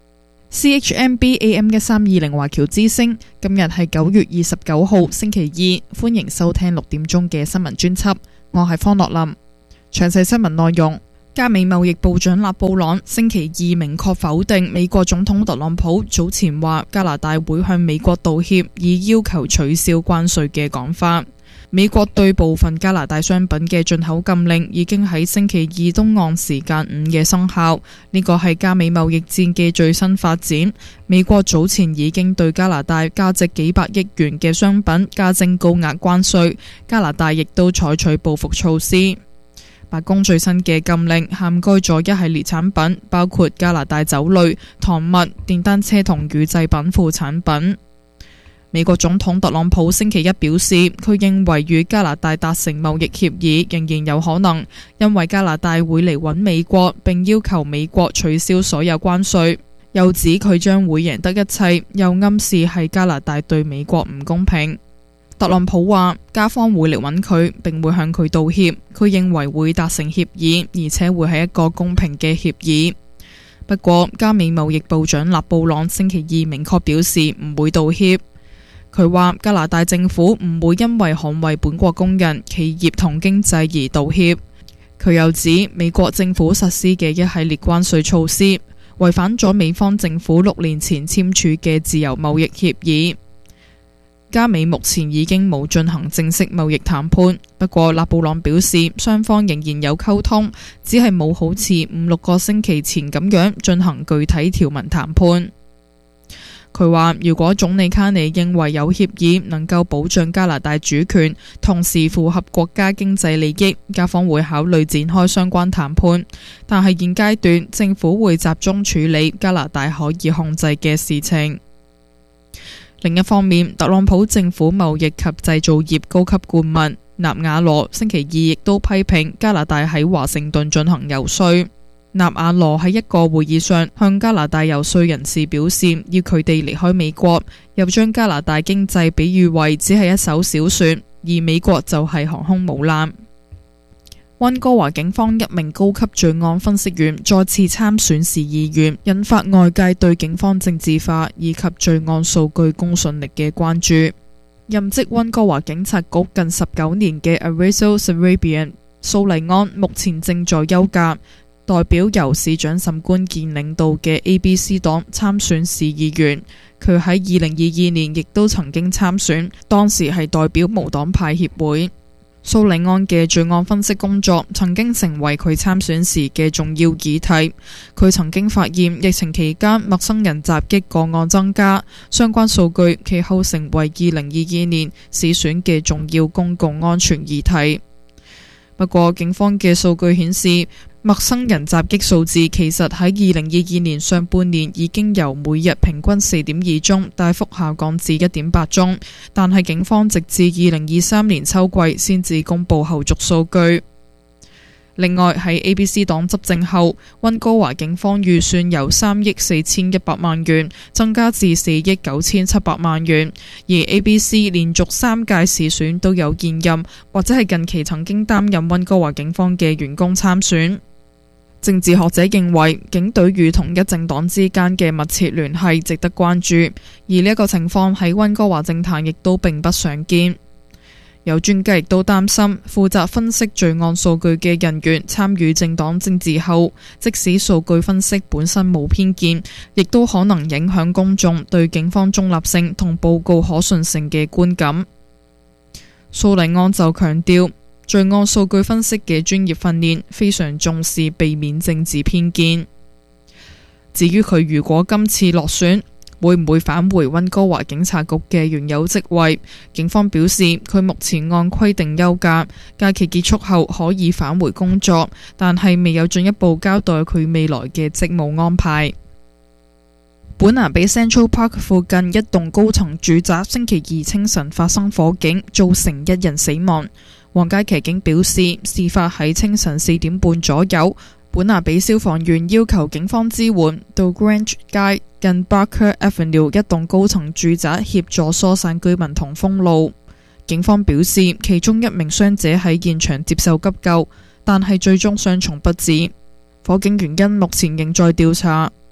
CHMB AM 1320華僑之聲，今日係9月29號星期二，歡迎收聽6點鐘嘅新聞專輯，我係方樂林。詳細新聞內容，加美貿易部長勒布朗星期二明確否定美國總統特朗普早前話加拿大會向美國道歉，以要求取消關稅嘅講法。美國對部分加拿大商品嘅進口禁令已經喺星期二東岸時間午夜生效，呢個係加美貿易戰嘅最新發展。美國早前已經對加拿大價值幾百億元嘅商品加徵高額關稅，加拿大亦都採取報復措施。白宮最新嘅禁令涵蓋咗一系列產品，包括加拿大酒類、糖物、電單車同乳製品副產品。美國總統特朗普星期一表示，佢認為與加拿大達成貿易協議仍然有可能，因為加拿大會嚟搵美國，並要求美國取消所有關稅。又指佢將會贏得一切，又暗示係加拿大對美國唔公平。特朗普話，加方會嚟搵佢，並會向佢道歉。佢認為會達成協議，而且會係一個公平嘅協議。不過，加美貿易部長勒布朗星期二明確表示唔會道歉。佢話加拿大政府唔會因為捍衛本國工人、企業同經濟而道歉。佢又指美國政府實施嘅一系列關稅措施違反咗美方政府6年前簽署嘅自由貿易協議。加美目前已經冇進行正式貿易談判，不過勒布朗表示雙方仍然有溝通，只係冇好似5-6個星期前咁樣進行具體條文談判。佢話如果總理卡尼認為有協議能夠保障加拿大主權，同時符合國家經濟利益，加方會考慮展開相關談判。但係現階段政府會集中處理加拿大可以控制嘅事情。另一方面，特朗普政府貿易及製造業高級顧問納瓦羅星期二亦都批評加拿大喺華盛頓進行游說。納瓦羅喺一個會議上向加拿大游說人士表示，要佢哋離開美國，又將加拿大經濟比喻為只係一艘小船，而美國就係航空母艦。溫哥華警方一名高級罪案分析員再次參選市議員，引發外界對警方政治化以及罪案數據公信力嘅關注。任職溫哥華警察局近19年嘅 Arizo Sarabian 蘇麗安目前正在休假，代表由市長沈官健領導嘅 ABC 黨參選市議員。佢喺2022年亦都曾經參選，當時係代表無黨派協會。蘇利安嘅罪案分析工作曾經成為佢參選時嘅重要議題。佢曾經發現疫情期間陌生人襲擊個案增加，相關數據其後成為2022年市選嘅重要公共安全議題。不過警方嘅數據顯示，陌生人襲擊數字其實喺2022年上半年已經由每日平均4.2宗大幅下降至1.8宗，但係警方直至2023年秋季先至公布後續數據。另外喺 ABC 黨執政後，溫哥華警方預算由3億4100萬元增加至4億9700萬元，而 ABC 連續3屆市選都有現任或者係近期曾經擔任溫哥華警方嘅員工參選。政治學者認為，警隊與同一政黨之間嘅密切聯繫值得關注，而呢一個情況喺溫哥華政壇亦都並不常見。有專家亦都擔心，負責分析罪案數據嘅人員參與政黨政治後，即使數據分析本身冇偏見，亦都可能影響公眾對警方中立性同報告可信性嘅觀感。蘇利安就強調，罪案數據分析嘅專業訓練非常重視避免政治偏見。至於佢如果今次落選，會唔會返回溫哥華警察局嘅原有職位？警方表示，佢目前按規定休假，假期結束後可以返回工作，但係未有進一步交代佢未來嘅職務安排。本拿比 Central Park 附近一棟高層住宅星期二清晨發生火警，造成1人死亡。皇家騎警表示，事發喺清晨4點半左右。本拿比消防員要求警方支援，到 Grange 街近 Barker Avenue 一棟高層住宅協助疏散居民同封路。警方表示，其中一名傷者喺現場接受急救，但係最終傷重不治。火警原因目前仍在調查。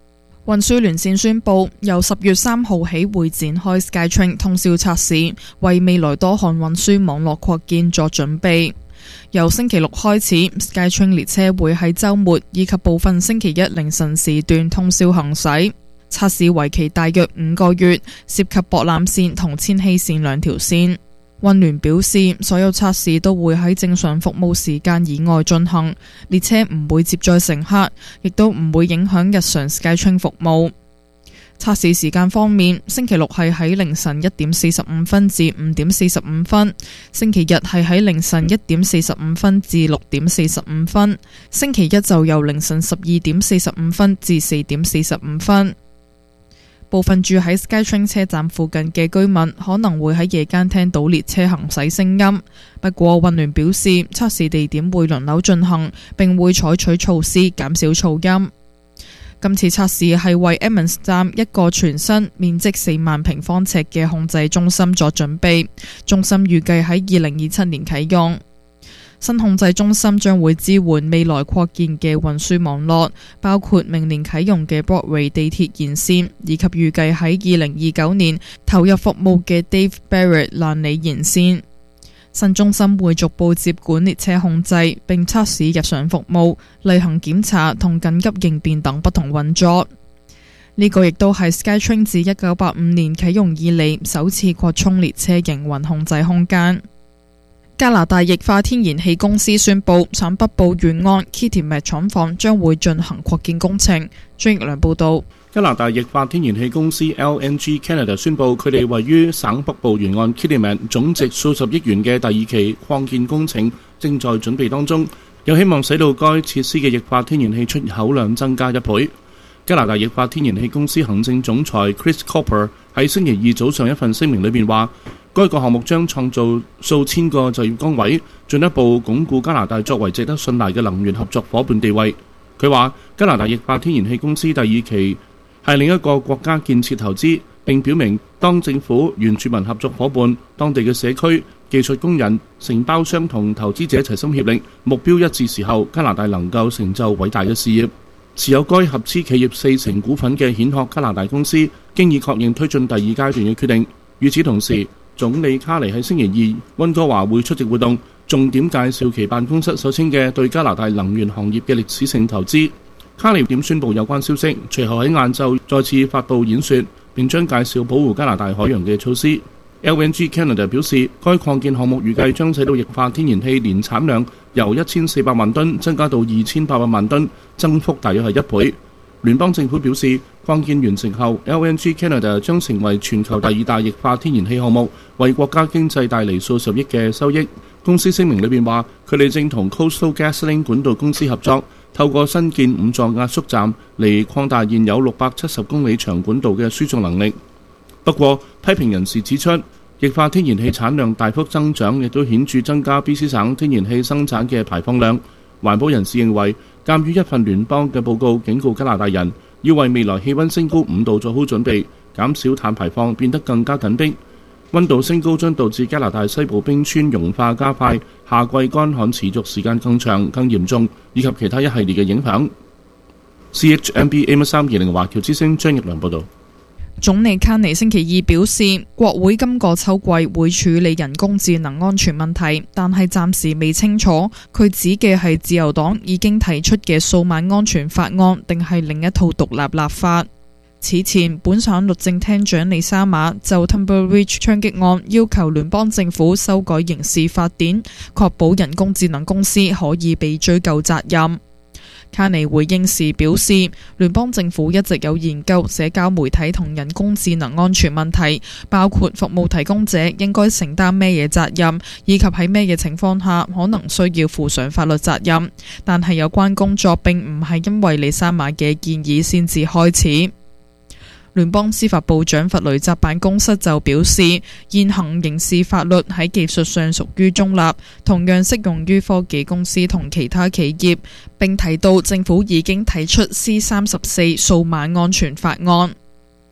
運輸連線宣布，由10月3號起會展開 SkyTrain 通宵測試，為未來多項運輸網絡擴建作準備。由星期六開始 ，SkyTrain 列車會喺週末以及部分星期一凌晨時段通宵行駛。測試為期大約5個月，涉及博覽線同千禧線2條線。運聯表示，所有測試都會喺正常服務時間以外進行，列車唔會接載乘客，亦都唔會影響日常 SkyTrain 服務。測試時間方面，星期六係喺凌晨1點45分至5點45分，星期日係喺凌晨1點45分至6點45分，星期一就由凌晨12點45分至4點45分。部分住喺 SkyTrain 車站附近嘅居民可能會喺夜間聽到列車行駛聲音，不過運聯表示測試地點會輪流進行，並會採取措施減少噪音。今次測試係為 Emmons 站一個全新面積4萬平方尺嘅控制中心作準備，中心預計喺2027年啟用。新控制中心將會支援未來擴建嘅運輸網絡，包括明年啟用嘅 Broadway 地鐵沿線，以及預計喺2029年投入服務嘅 Dave Barrett 蘭里沿線。新中心會逐步接管列車控制，並測試日常服務、例行檢查同緊急應變等不同運作。呢個亦都係 SkyTrain 自1985年啟用以嚟首次擴充列車營運控制空間。加拿大液化天然氣公司宣布，省北部沿岸 Kitimat 廠房將會進行擴建工程。張奕良報導。 加拿大液化天然氣公司 LNG Canada 宣布，佢哋位於省北部沿岸 Kitimat 總值數十億元嘅第2期擴建工程正在準備當中，有希望使到該設施嘅液化天然氣出口量增加1倍。加拿大液化天然氣公司行政總裁 Chris Cooper 喺星期二早上一份聲明裏面話，該個項目將創造數千個就業崗位，進一步鞏固加拿大作為值得信賴嘅能源合作伙伴地位。佢話加拿大液化天然氣公司第2期係另一個國家建設投資，並表明當政府、原住民合作伙伴、當地嘅社區、技術工人、承包商同投資者齊心協力，目標一致時候，加拿大能夠成就偉大嘅事業。持有該合資企業40%股份嘅蜆殼加拿大公司，經已確認推進第2階段嘅決定。與此同時，總理卡尼喺星期二溫哥華會出席活動，重點介紹其辦公室所稱嘅對加拿大能源行業嘅歷史性投資。卡尼點宣布有關消息，隨後喺晏晝再次發布演說，並將介紹保護加拿大海洋嘅措施。LNG Canada 表示，該擴建項目預計將使到液化天然氣年產量由1400萬噸增加到2800萬噸，增幅大約係1倍。聯邦政府表示，擴建完成後 ，LNG Canada 將成為全球第2大液化天然氣項目，為國家經濟帶嚟數十億嘅收益。公司聲明裏面話，佢哋正同 Coastal GasLink 管道公司合作，透過新建5座壓縮站嚟擴大現有670公里長管道嘅輸送能力。不過，批評人士指出，液化天然氣產量大幅增長，亦都顯著增加 BC 省天然氣生產嘅排放量。環保人士認為，鑑於一份聯邦嘅報告警告加拿大人要為未來氣溫升高5度做好準備，減少碳排放變得更加緊迫。溫度升高將導致加拿大西部冰川融化加快，夏季乾旱持續時間更長、更嚴重，以及其他一系列嘅影響。CHMB AM320華僑之聲張奕良報導。 總理卡尼星期二表示，國會今個秋季會處理人工智能安全問題，但係暫時未清楚佢指嘅係自由黨已經提出嘅數碼安全法案，定係另一套獨立立法。此前，本省律政廳長李沙馬就 Tumbleweed 槍擊案要求聯邦政府修改刑事法典，確保人工智能公司可以被追究責任。卡尼回應時表示，聯邦政府一直有研究社交媒體同人工智能安全問題，包括服務提供者應該承擔咩嘢責任，以及喺咩嘢情況下可能需要負上法律責任。但係有關工作並唔係因為李沙馬嘅建議先至開始。聯邦司法部長弗雷澤辦公室就表示，現行刑事法律喺技術上屬於中立，同樣適用於科技公司同其他企業，並提到政府已經提出 C34 數碼安全法案。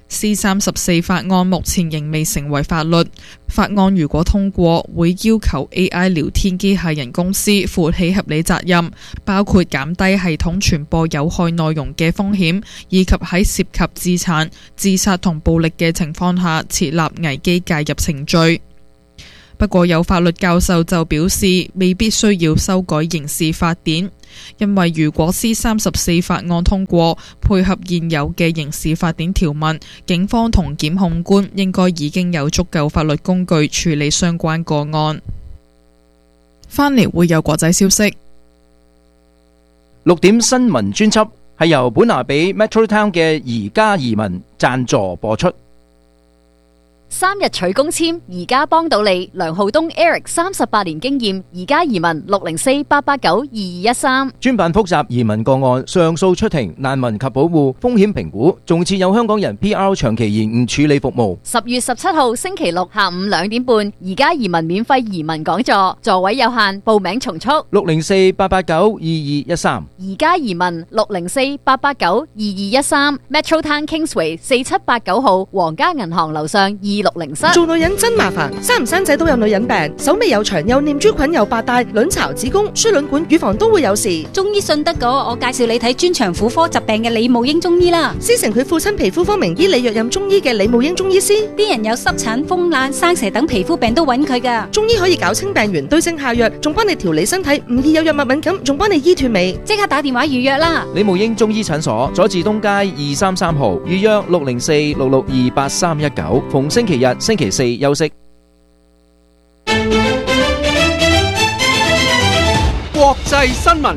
C34 法案目前仍未成為法律。法案如果通過，會要求 AI 聊天機械人公司負起合理責任，包括減低系統傳播有害內容嘅風險，以及喺涉及自殘、自殺同暴力嘅情況下設立危機介入程序。不過有法律教授就表示，未必需要修改刑事法典，因為如果 C34 法案通過，配合現有嘅刑事法典條文，警方同檢控官應該已經有足夠法律工具處理相關個案。返嚟會有國際消息。 6點新聞專輯係由本拿比 Metro Town 嘅宜家移民贊助播出。 3日取公簽，宜家幫到你。梁浩東 Eric 38年經驗，宜家移民604-889-2213。 專辦複雜移民個案、上訴出庭、難民及保護、風險評估，仲設有香港人 PR 長期延誤處理服務。 10月17號星期六下午2點半，宜家移民免費移民講座，座位有限，報名從速。 604-889-2213。 宜家移民604-889-2213。Metro Town Kingsway 4789號皇家銀行樓上2603。 做女人真麻煩，生唔生仔都有女人病，手尾又長，又念珠菌，又白帶，卵巢、子宮、輸卵管、乳房都會有事。 中醫信得過，我介紹你睇專長婦科疾病嘅李慕英中醫啦。 師承佢父親皮膚科名醫李若任中醫嘅李慕英中醫師， 啲人有濕疹、風癩、生蛇等皮膚病都揾佢噶。 中醫可以搞清病源，對症下藥，仲幫你調理身體，唔易有藥物敏感，仲幫你醫脫尾。 即刻打電話預約啦！ 李慕英中醫診所，佐治東街233號，預約604-662-8319，逢星期日、星期四休息。 國際新聞。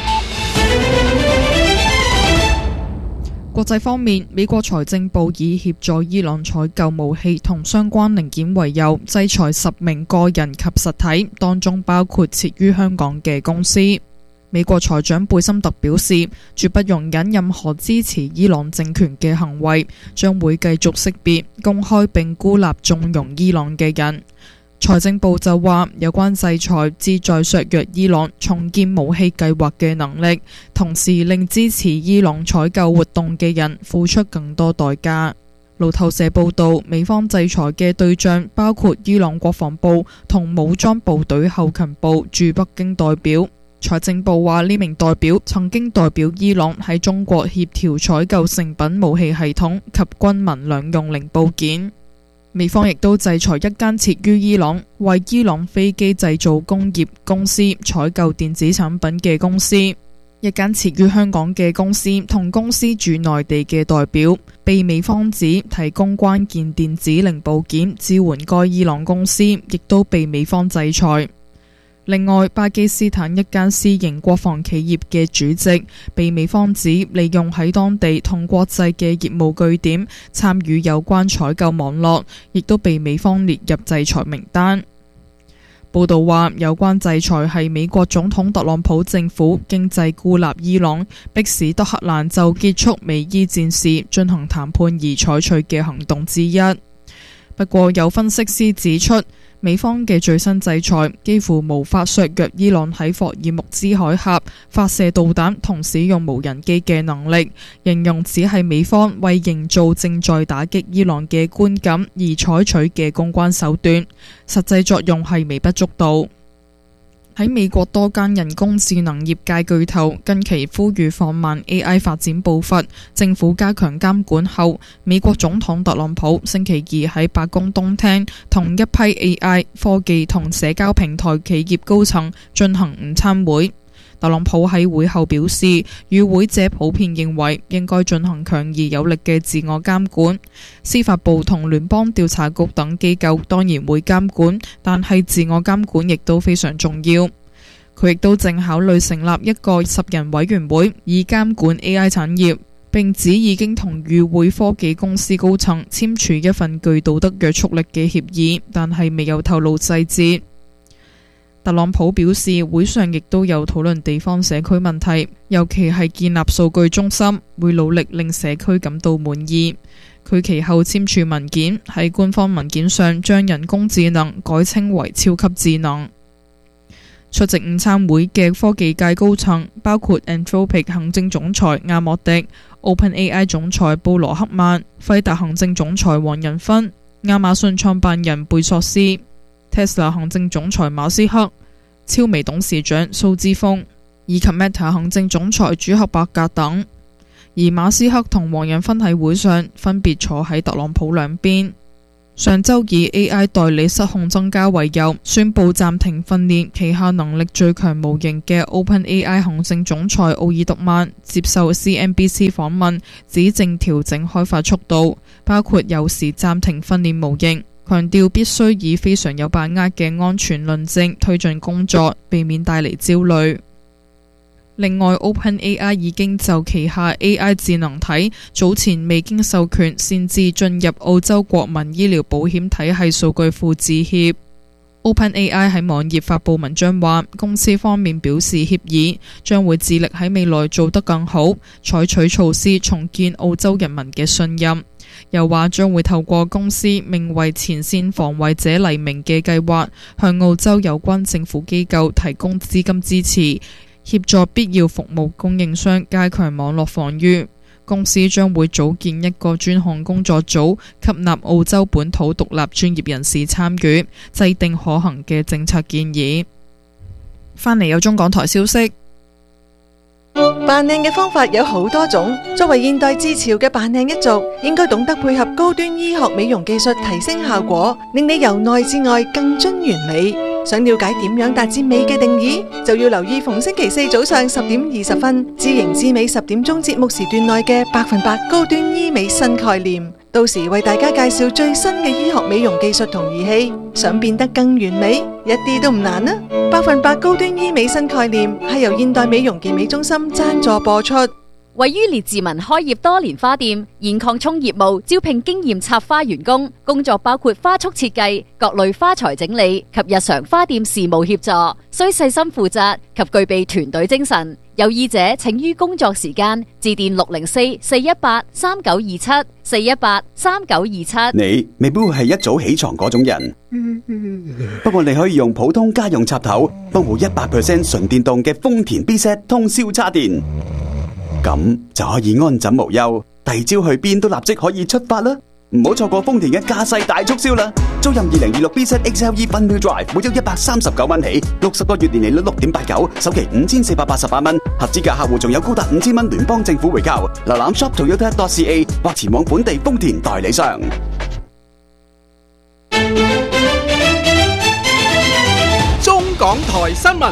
國際方面，美國財政部以協助伊朗採購武器同相關零件為由，制裁10名個人及實體，當中包括設於香港嘅公司。美國財長貝森特表示，絕不容忍任何支持伊朗政權嘅行為，將會繼續識別、公開並孤立縱容伊朗嘅人。財政部就話，有關制裁旨在削弱伊朗重建武器計劃嘅能力，同時令支持伊朗採購活動嘅人付出更多代價。路透社報道，美方制裁嘅對象包括伊朗國防部同武裝部隊後勤部駐北京代表。財政部話，呢名代表曾經代表伊朗喺中國協調採購成品武器系統及軍民兩用零部件。美方亦都制裁一間設於伊朗、為伊朗飛機製造工業公司採購電子產品嘅公司。一間設於香港嘅公司同公司駐內地嘅代表，被美方指提供關鍵電子零部件支援該伊朗公司，亦都被美方制裁。另外，巴基斯坦一間私營國防企業嘅主席被美方指利用喺當地同國際嘅業務據點參與有關採購網絡，亦都被美方列入制裁名單。報道話，有關制裁係美國總統特朗普政府經濟孤立伊朗，迫使德黑蘭就結束美伊戰事進行談判而採取嘅行動之一。不過，有分析師指出，美方嘅最新制裁幾乎無法削弱伊朗喺霍爾木茲海峽發射導彈同使用無人機嘅能力，形容只係美方為營造正在打擊伊朗嘅觀感而採取嘅公關手段，實際作用係微不足道。喺美國多間人工智能業界巨頭近期呼籲放慢 AI 發展步伐，政府加強監管後，美國總統特朗普星期二喺白宮東廳同一批 AI 科技同社交平台企業高層進行午餐會。特朗普喺會後表示，與會者普遍認為應該進行強而有力嘅自我監管，司法部同聯邦調查局等機構當然會監管，但係自我監管亦都非常重要。佢亦都正考慮成立一個10人委員會以監管 AI 產業，並指已經同與會科技公司高層簽署一份具道德約束力嘅協議，但係未有透露細節。特朗普表示，會上亦都有討論地方社區問題，尤其係建立數據中心，會努力令社區感到滿意。佢其後簽署文件，喺官方文件上將人工智能改稱為超級智能。 出席午餐會嘅科技界高層包括 Anthropic 行政總裁阿莫迪、OpenAI 總裁布羅克曼、輝達行政總裁黃仁勳、亞馬遜創辦人貝索斯、Tesla 行政總裁馬斯克、超微董事長蘇之峰以及 Meta 行政總裁朱克伯格等。而馬斯克同黃仁勳喺會上分別坐喺特朗普兩邊。上週以 AI 代理失控增加為由，宣布暫停訓練旗下能力最強模型嘅 OpenAI 行政總裁奧爾特曼接受 CNBC 訪問，指正調整開發速度，包括有時暫停訓練模型，強調必須以非常有把握嘅安全論證推進工作，避免帶嚟焦慮。另外 OpenAI 已經就旗下 AI 智能體早前未經授權擅自進入澳洲國民醫療保險體系數據庫致歉。OpenAI 喺網頁發布文章話，公司方面表示歉意，將會致力喺未來做得更好，採取措施重建澳洲人民嘅信任。又話將會透過公司名為前線防衛者黎明嘅計劃，向澳洲有關政府機構提供資金支持，協助必要服務供應商加強網絡防禦。公司將會組建一個專項工作組，吸納澳洲本土獨立專業人士參與，制定可行嘅政策建議。返嚟有中港台消息。 扮靚嘅方法有好多種，作為現代自潮嘅扮靚一族，應該懂得配合高端醫學美容技術提升效果，令你由內至外更臻完美。想了解點樣達至美嘅定義，就要留意逢星期四早上10:20，知型知美10點鐘節目時段內嘅100%高端醫美新概念。到時為大家介紹最新嘅醫學美容技術同儀器，想變得更完美，一啲都唔難啊！100%高端醫美新概念係由現代美容健美中心贊助播出。 位於列治文開業多年花店，現擴充業務，招聘經驗插花員工，工作包括花束設計、各類花材整理及日常花店事務協助，需細心負責及具備團隊精神。有意者請於工作時間致電604-418-3927 你未必會係一早起床嗰種人，不過你可以用普通家用插頭幫部100% 純電動嘅豐田 B-Set 通宵叉電，咁就可以安枕無憂，第二朝去邊都立即可以出發啦！唔好錯過豐田嘅駕駛大促銷啦！租任2026 B-Set XLE Fun Wheel Drive，每周139蚊起，60個月年利率6.89%，首期5488蚊，合資格客戶仲有高達5000蚊聯邦政府回購。瀏覽 shop.toyota.ca 或前往本地豐田代理商。 中港台新聞。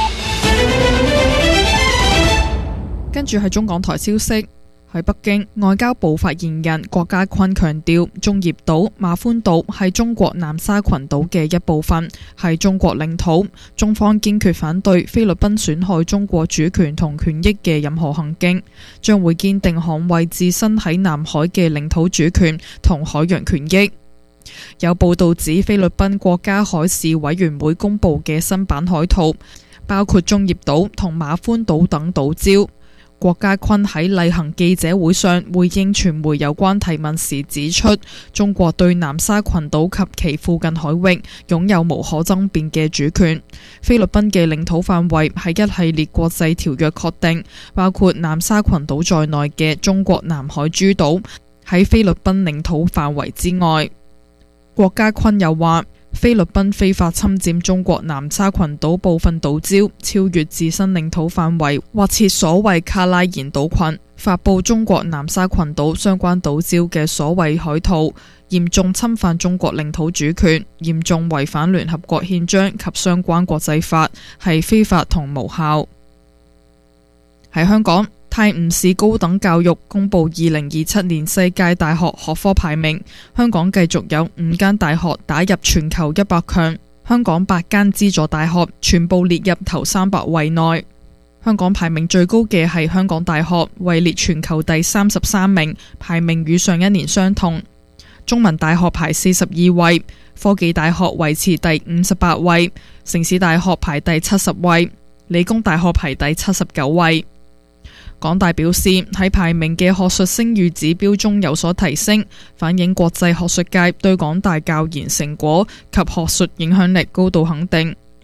跟住係中港台消息。喺北京，外交部發言人郭家坤強調，中業島、馬歡島係中國南沙群島嘅一部分，係中國領土。中方堅決反對菲律賓損害中國主權同權益嘅任何行徑，將會堅定捍衛自身喺南海嘅領土主權同海洋權益。有報道指，菲律賓國家海事委員會公布嘅新版海圖，包括中業島同馬歡島等島礁。郭家坤喺例行記者會上回應傳媒有關提問時指出，中國對南沙群島及其附近海域擁有無可爭辯嘅主權。菲律賓嘅領土範圍係一系列國際條約確定，包括南沙群島在內嘅中國南海諸島喺菲律賓領土範圍之外。郭家坤又話，菲律賓非法侵佔中國南沙群島部分島礁，超越自身領土範圍，或設所謂卡拉延島群，發布中國南沙群島相關島礁嘅所謂海圖，嚴重侵犯中國領土主權，嚴重違反聯合國憲章及相關國際法，係非法同無效。喺香港，泰晤士高等教育公布2027年世界大學學科排名，香港繼續有5間大學打入全球100強，香港8間資助大學全部列入頭300位內。香港排名最高嘅係香港大學，位列全球第33名，排名與上一年相同。中文大學排42位，科技大學維持第58位，城市大學排第70位，理工大學排第79位。港大表示，喺排名嘅學術聲譽指標中有所提升，反映國際學術界對港大教研成果及學術影響力高度肯定。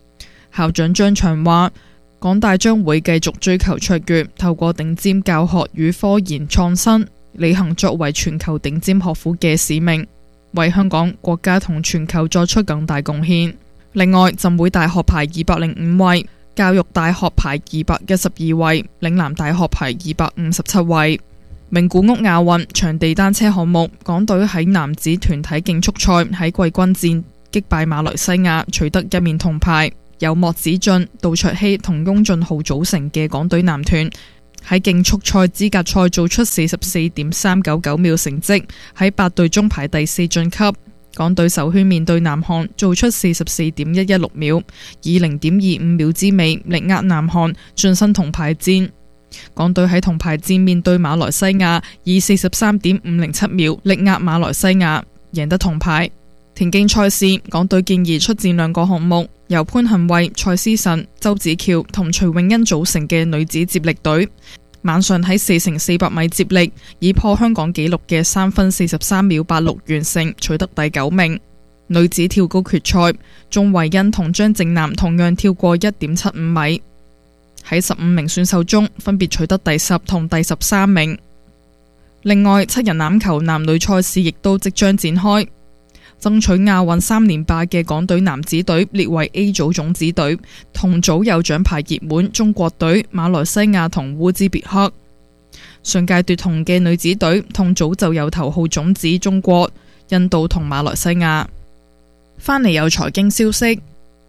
校長張翔話，港大將會繼續追求卓越，透過頂尖教學與科研創新，履行作為全球頂尖學府嘅使命，為香港、國家同全球作出更大貢獻。另外，浸會大學排205位，教育大學排212位，嶺南大學排257位。名古屋亞運場地單車項目，港隊喺男子團體競速賽喺季軍戰擊敗馬來西亞，取得1面銅牌。由莫子俊、杜卓希同翁俊浩組成嘅港隊男團喺競速賽資格賽做出44.399秒成績，喺8隊中排第4晉級。港隊首圈面對南韓做出44.116秒，以0.25秒之尾力壓南韓晉身銅牌戰。港隊喺銅牌戰面對馬來西亞，以43.507秒力壓馬來西亞，贏得銅牌。田徑賽事，港隊建議出戰2個項目，由潘幸慧、蔡思辰、周子喬同徐永欣組成嘅女子接力隊，晚上喺4x400米接力以破香港紀錄嘅3分43秒86完成，取得第9名。女子跳高決賽，鍾慧欣同張靜南同樣跳過 1.75 米，喺15名選手中分別取得第10同第13名。另外，7人欖球男女賽事亦都即將展開。爭取亞運3連霸嘅港隊男子隊列為 A 組種子隊，同組有獎牌熱門中國隊、馬來西亞同烏茲別克。上屆奪銅嘅女子隊同組就有頭號種子中國、印度同馬來西亞。返嚟有財經消息。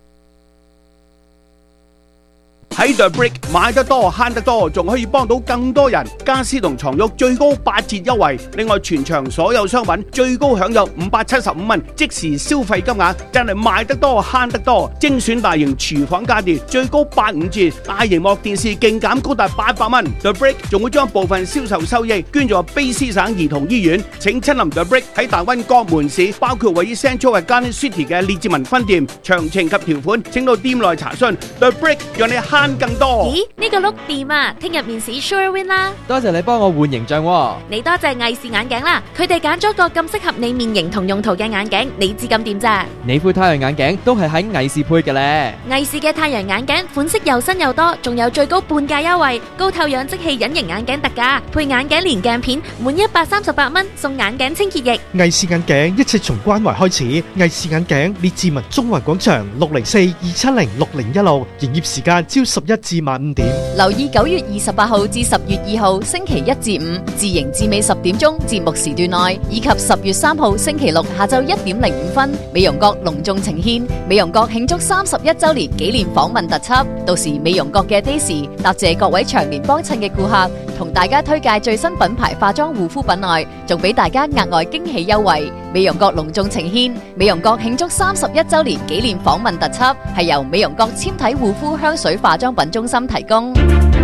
喺 The Brick 買得多慳得多，仲可以幫到更多人。家私同床褥最高8折優惠，另外全場所有商品最高享有575蚊即時消費金額，真係買得多慳得多。精選大型廚房家電最高85折，大螢幕電視勁減高達800蚊。The Brick 仲會將部分銷售收益捐助卑詩省兒童醫院。請親臨 The Brick 喺大灣各門市，包括位於 Central 嘅 Garden City 嘅列治文分店。詳情及條款請到店內查詢。The Brick 讓你慳更多。 咦，呢個碌掂啊！聽日面試 Sure Win 啦。 多謝你幫我換形象喎。 你多謝藝視眼鏡啦，佢哋揀咗個咁適合你面型同用途嘅眼鏡，你知咁掂咋？ 你副太陽眼鏡都係喺藝視配嘅咧。 藝視嘅太陽眼鏡款式又新又多，仲有最高半價優惠，高透氧即棄隱形眼鏡特價，配眼鏡連鏡片，滿138蚊送眼鏡清潔液。 藝視眼鏡一切從關懷開始。藝視眼鏡列治文中環廣場604-270-6016，營業時間朝11至晚5點。 留意9月28號至10月2號星期1至5自營至尾10點鐘節目時段內，以及10月3號星期6下晝1點05分，美容閣隆重呈獻美容閣慶祝31週年紀念訪問特輯。到時美容閣嘅 Daisy 答謝各位長年幫襯嘅顧客，同大家推介最新品牌化妝護膚品外，仲俾大家額外驚喜優惠。美容閣隆重呈獻美容閣慶祝31週年紀念訪問特輯，係由美容閣纖體護膚香水化妝品中心提供。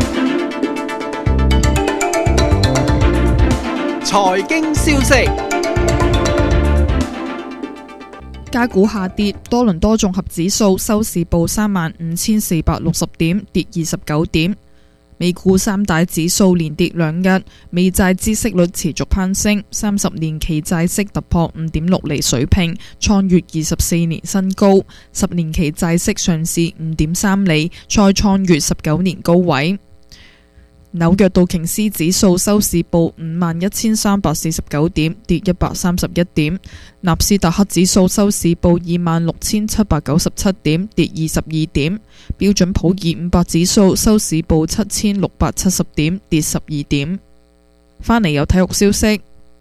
財經消息， 港股下跌，多倫多綜合指數收市報35,460點，跌29點。美股三大指數連跌2日，美債孳息率持續攀升，30年期債息突破5.6厘水平，創越24年新高；10年期債息上試5.3厘，再創越19年高位。紐約道瓊斯指數收市報51,349點，跌131點；納斯達克指數收市報26,797點，跌22點；標準普爾500指數收市報7,670點，跌12點。返嚟有體育消息，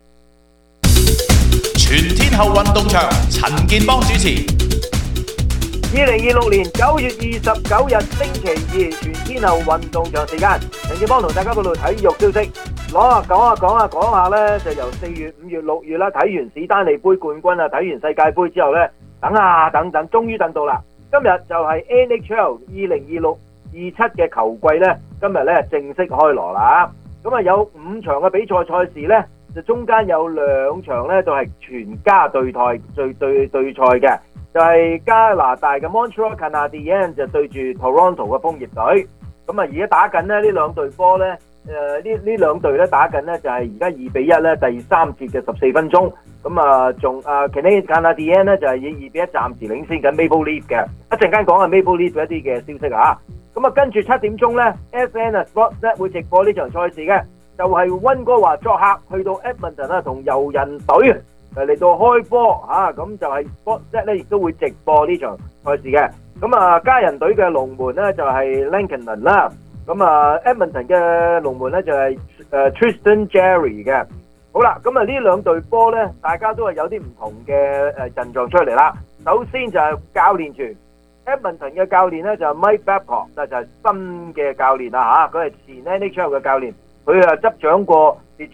全天候運動場，陳健邦主持。 2026年9月29日星期2全天候運動場時間，陳健邦同大家報道體育消息。講下呢，就由4月、5月、6月啦，睇完史丹利杯冠軍啊，睇完世界杯之後呢，等，終於等到啦。今日就係 NHL 2026-27嘅球季呢，今日呢正式開鑼啦。咁啊有5場嘅比賽賽事呢，就中間有2場呢，就係全家對賽嘅。就係加拿大嘅 Montreal Canadiens 就對住 Toronto 嘅楓葉隊，咁啊而家打緊呢兩隊波呢， 呢兩隊咧打緊咧就係而家2-1咧，第三節嘅14分鐘。咁啊，仲Canadian 咧就係以2-1暫時領先緊 Maple Leaf 嘅。一陣間講下 Maple Leaf 一啲嘅消息啊。咁啊，跟住7點鐘咧 ，SN Sportsnet 會直播呢場賽事嘅，就係溫哥華作客去到 Edmonton 啦，同遊人隊嚟到開波嚇。咁就係 Sportsnet 咧亦都會直播呢場賽事嘅。咁啊，家人隊嘅龍門咧就係 Lankanen 啦。咁啊 Edmonton 嘅龍門咧就係Tristan Jarry 嘅。好啦，咁啊呢兩隊波咧，大家都係有啲唔同嘅陣仗出嚟啦。首先就係教練團 ，Edmonton 嘅教練咧就係 Mike Babcock，就係新嘅教練啦嚇，佢係前 NHL 嘅教練，佢啊執掌過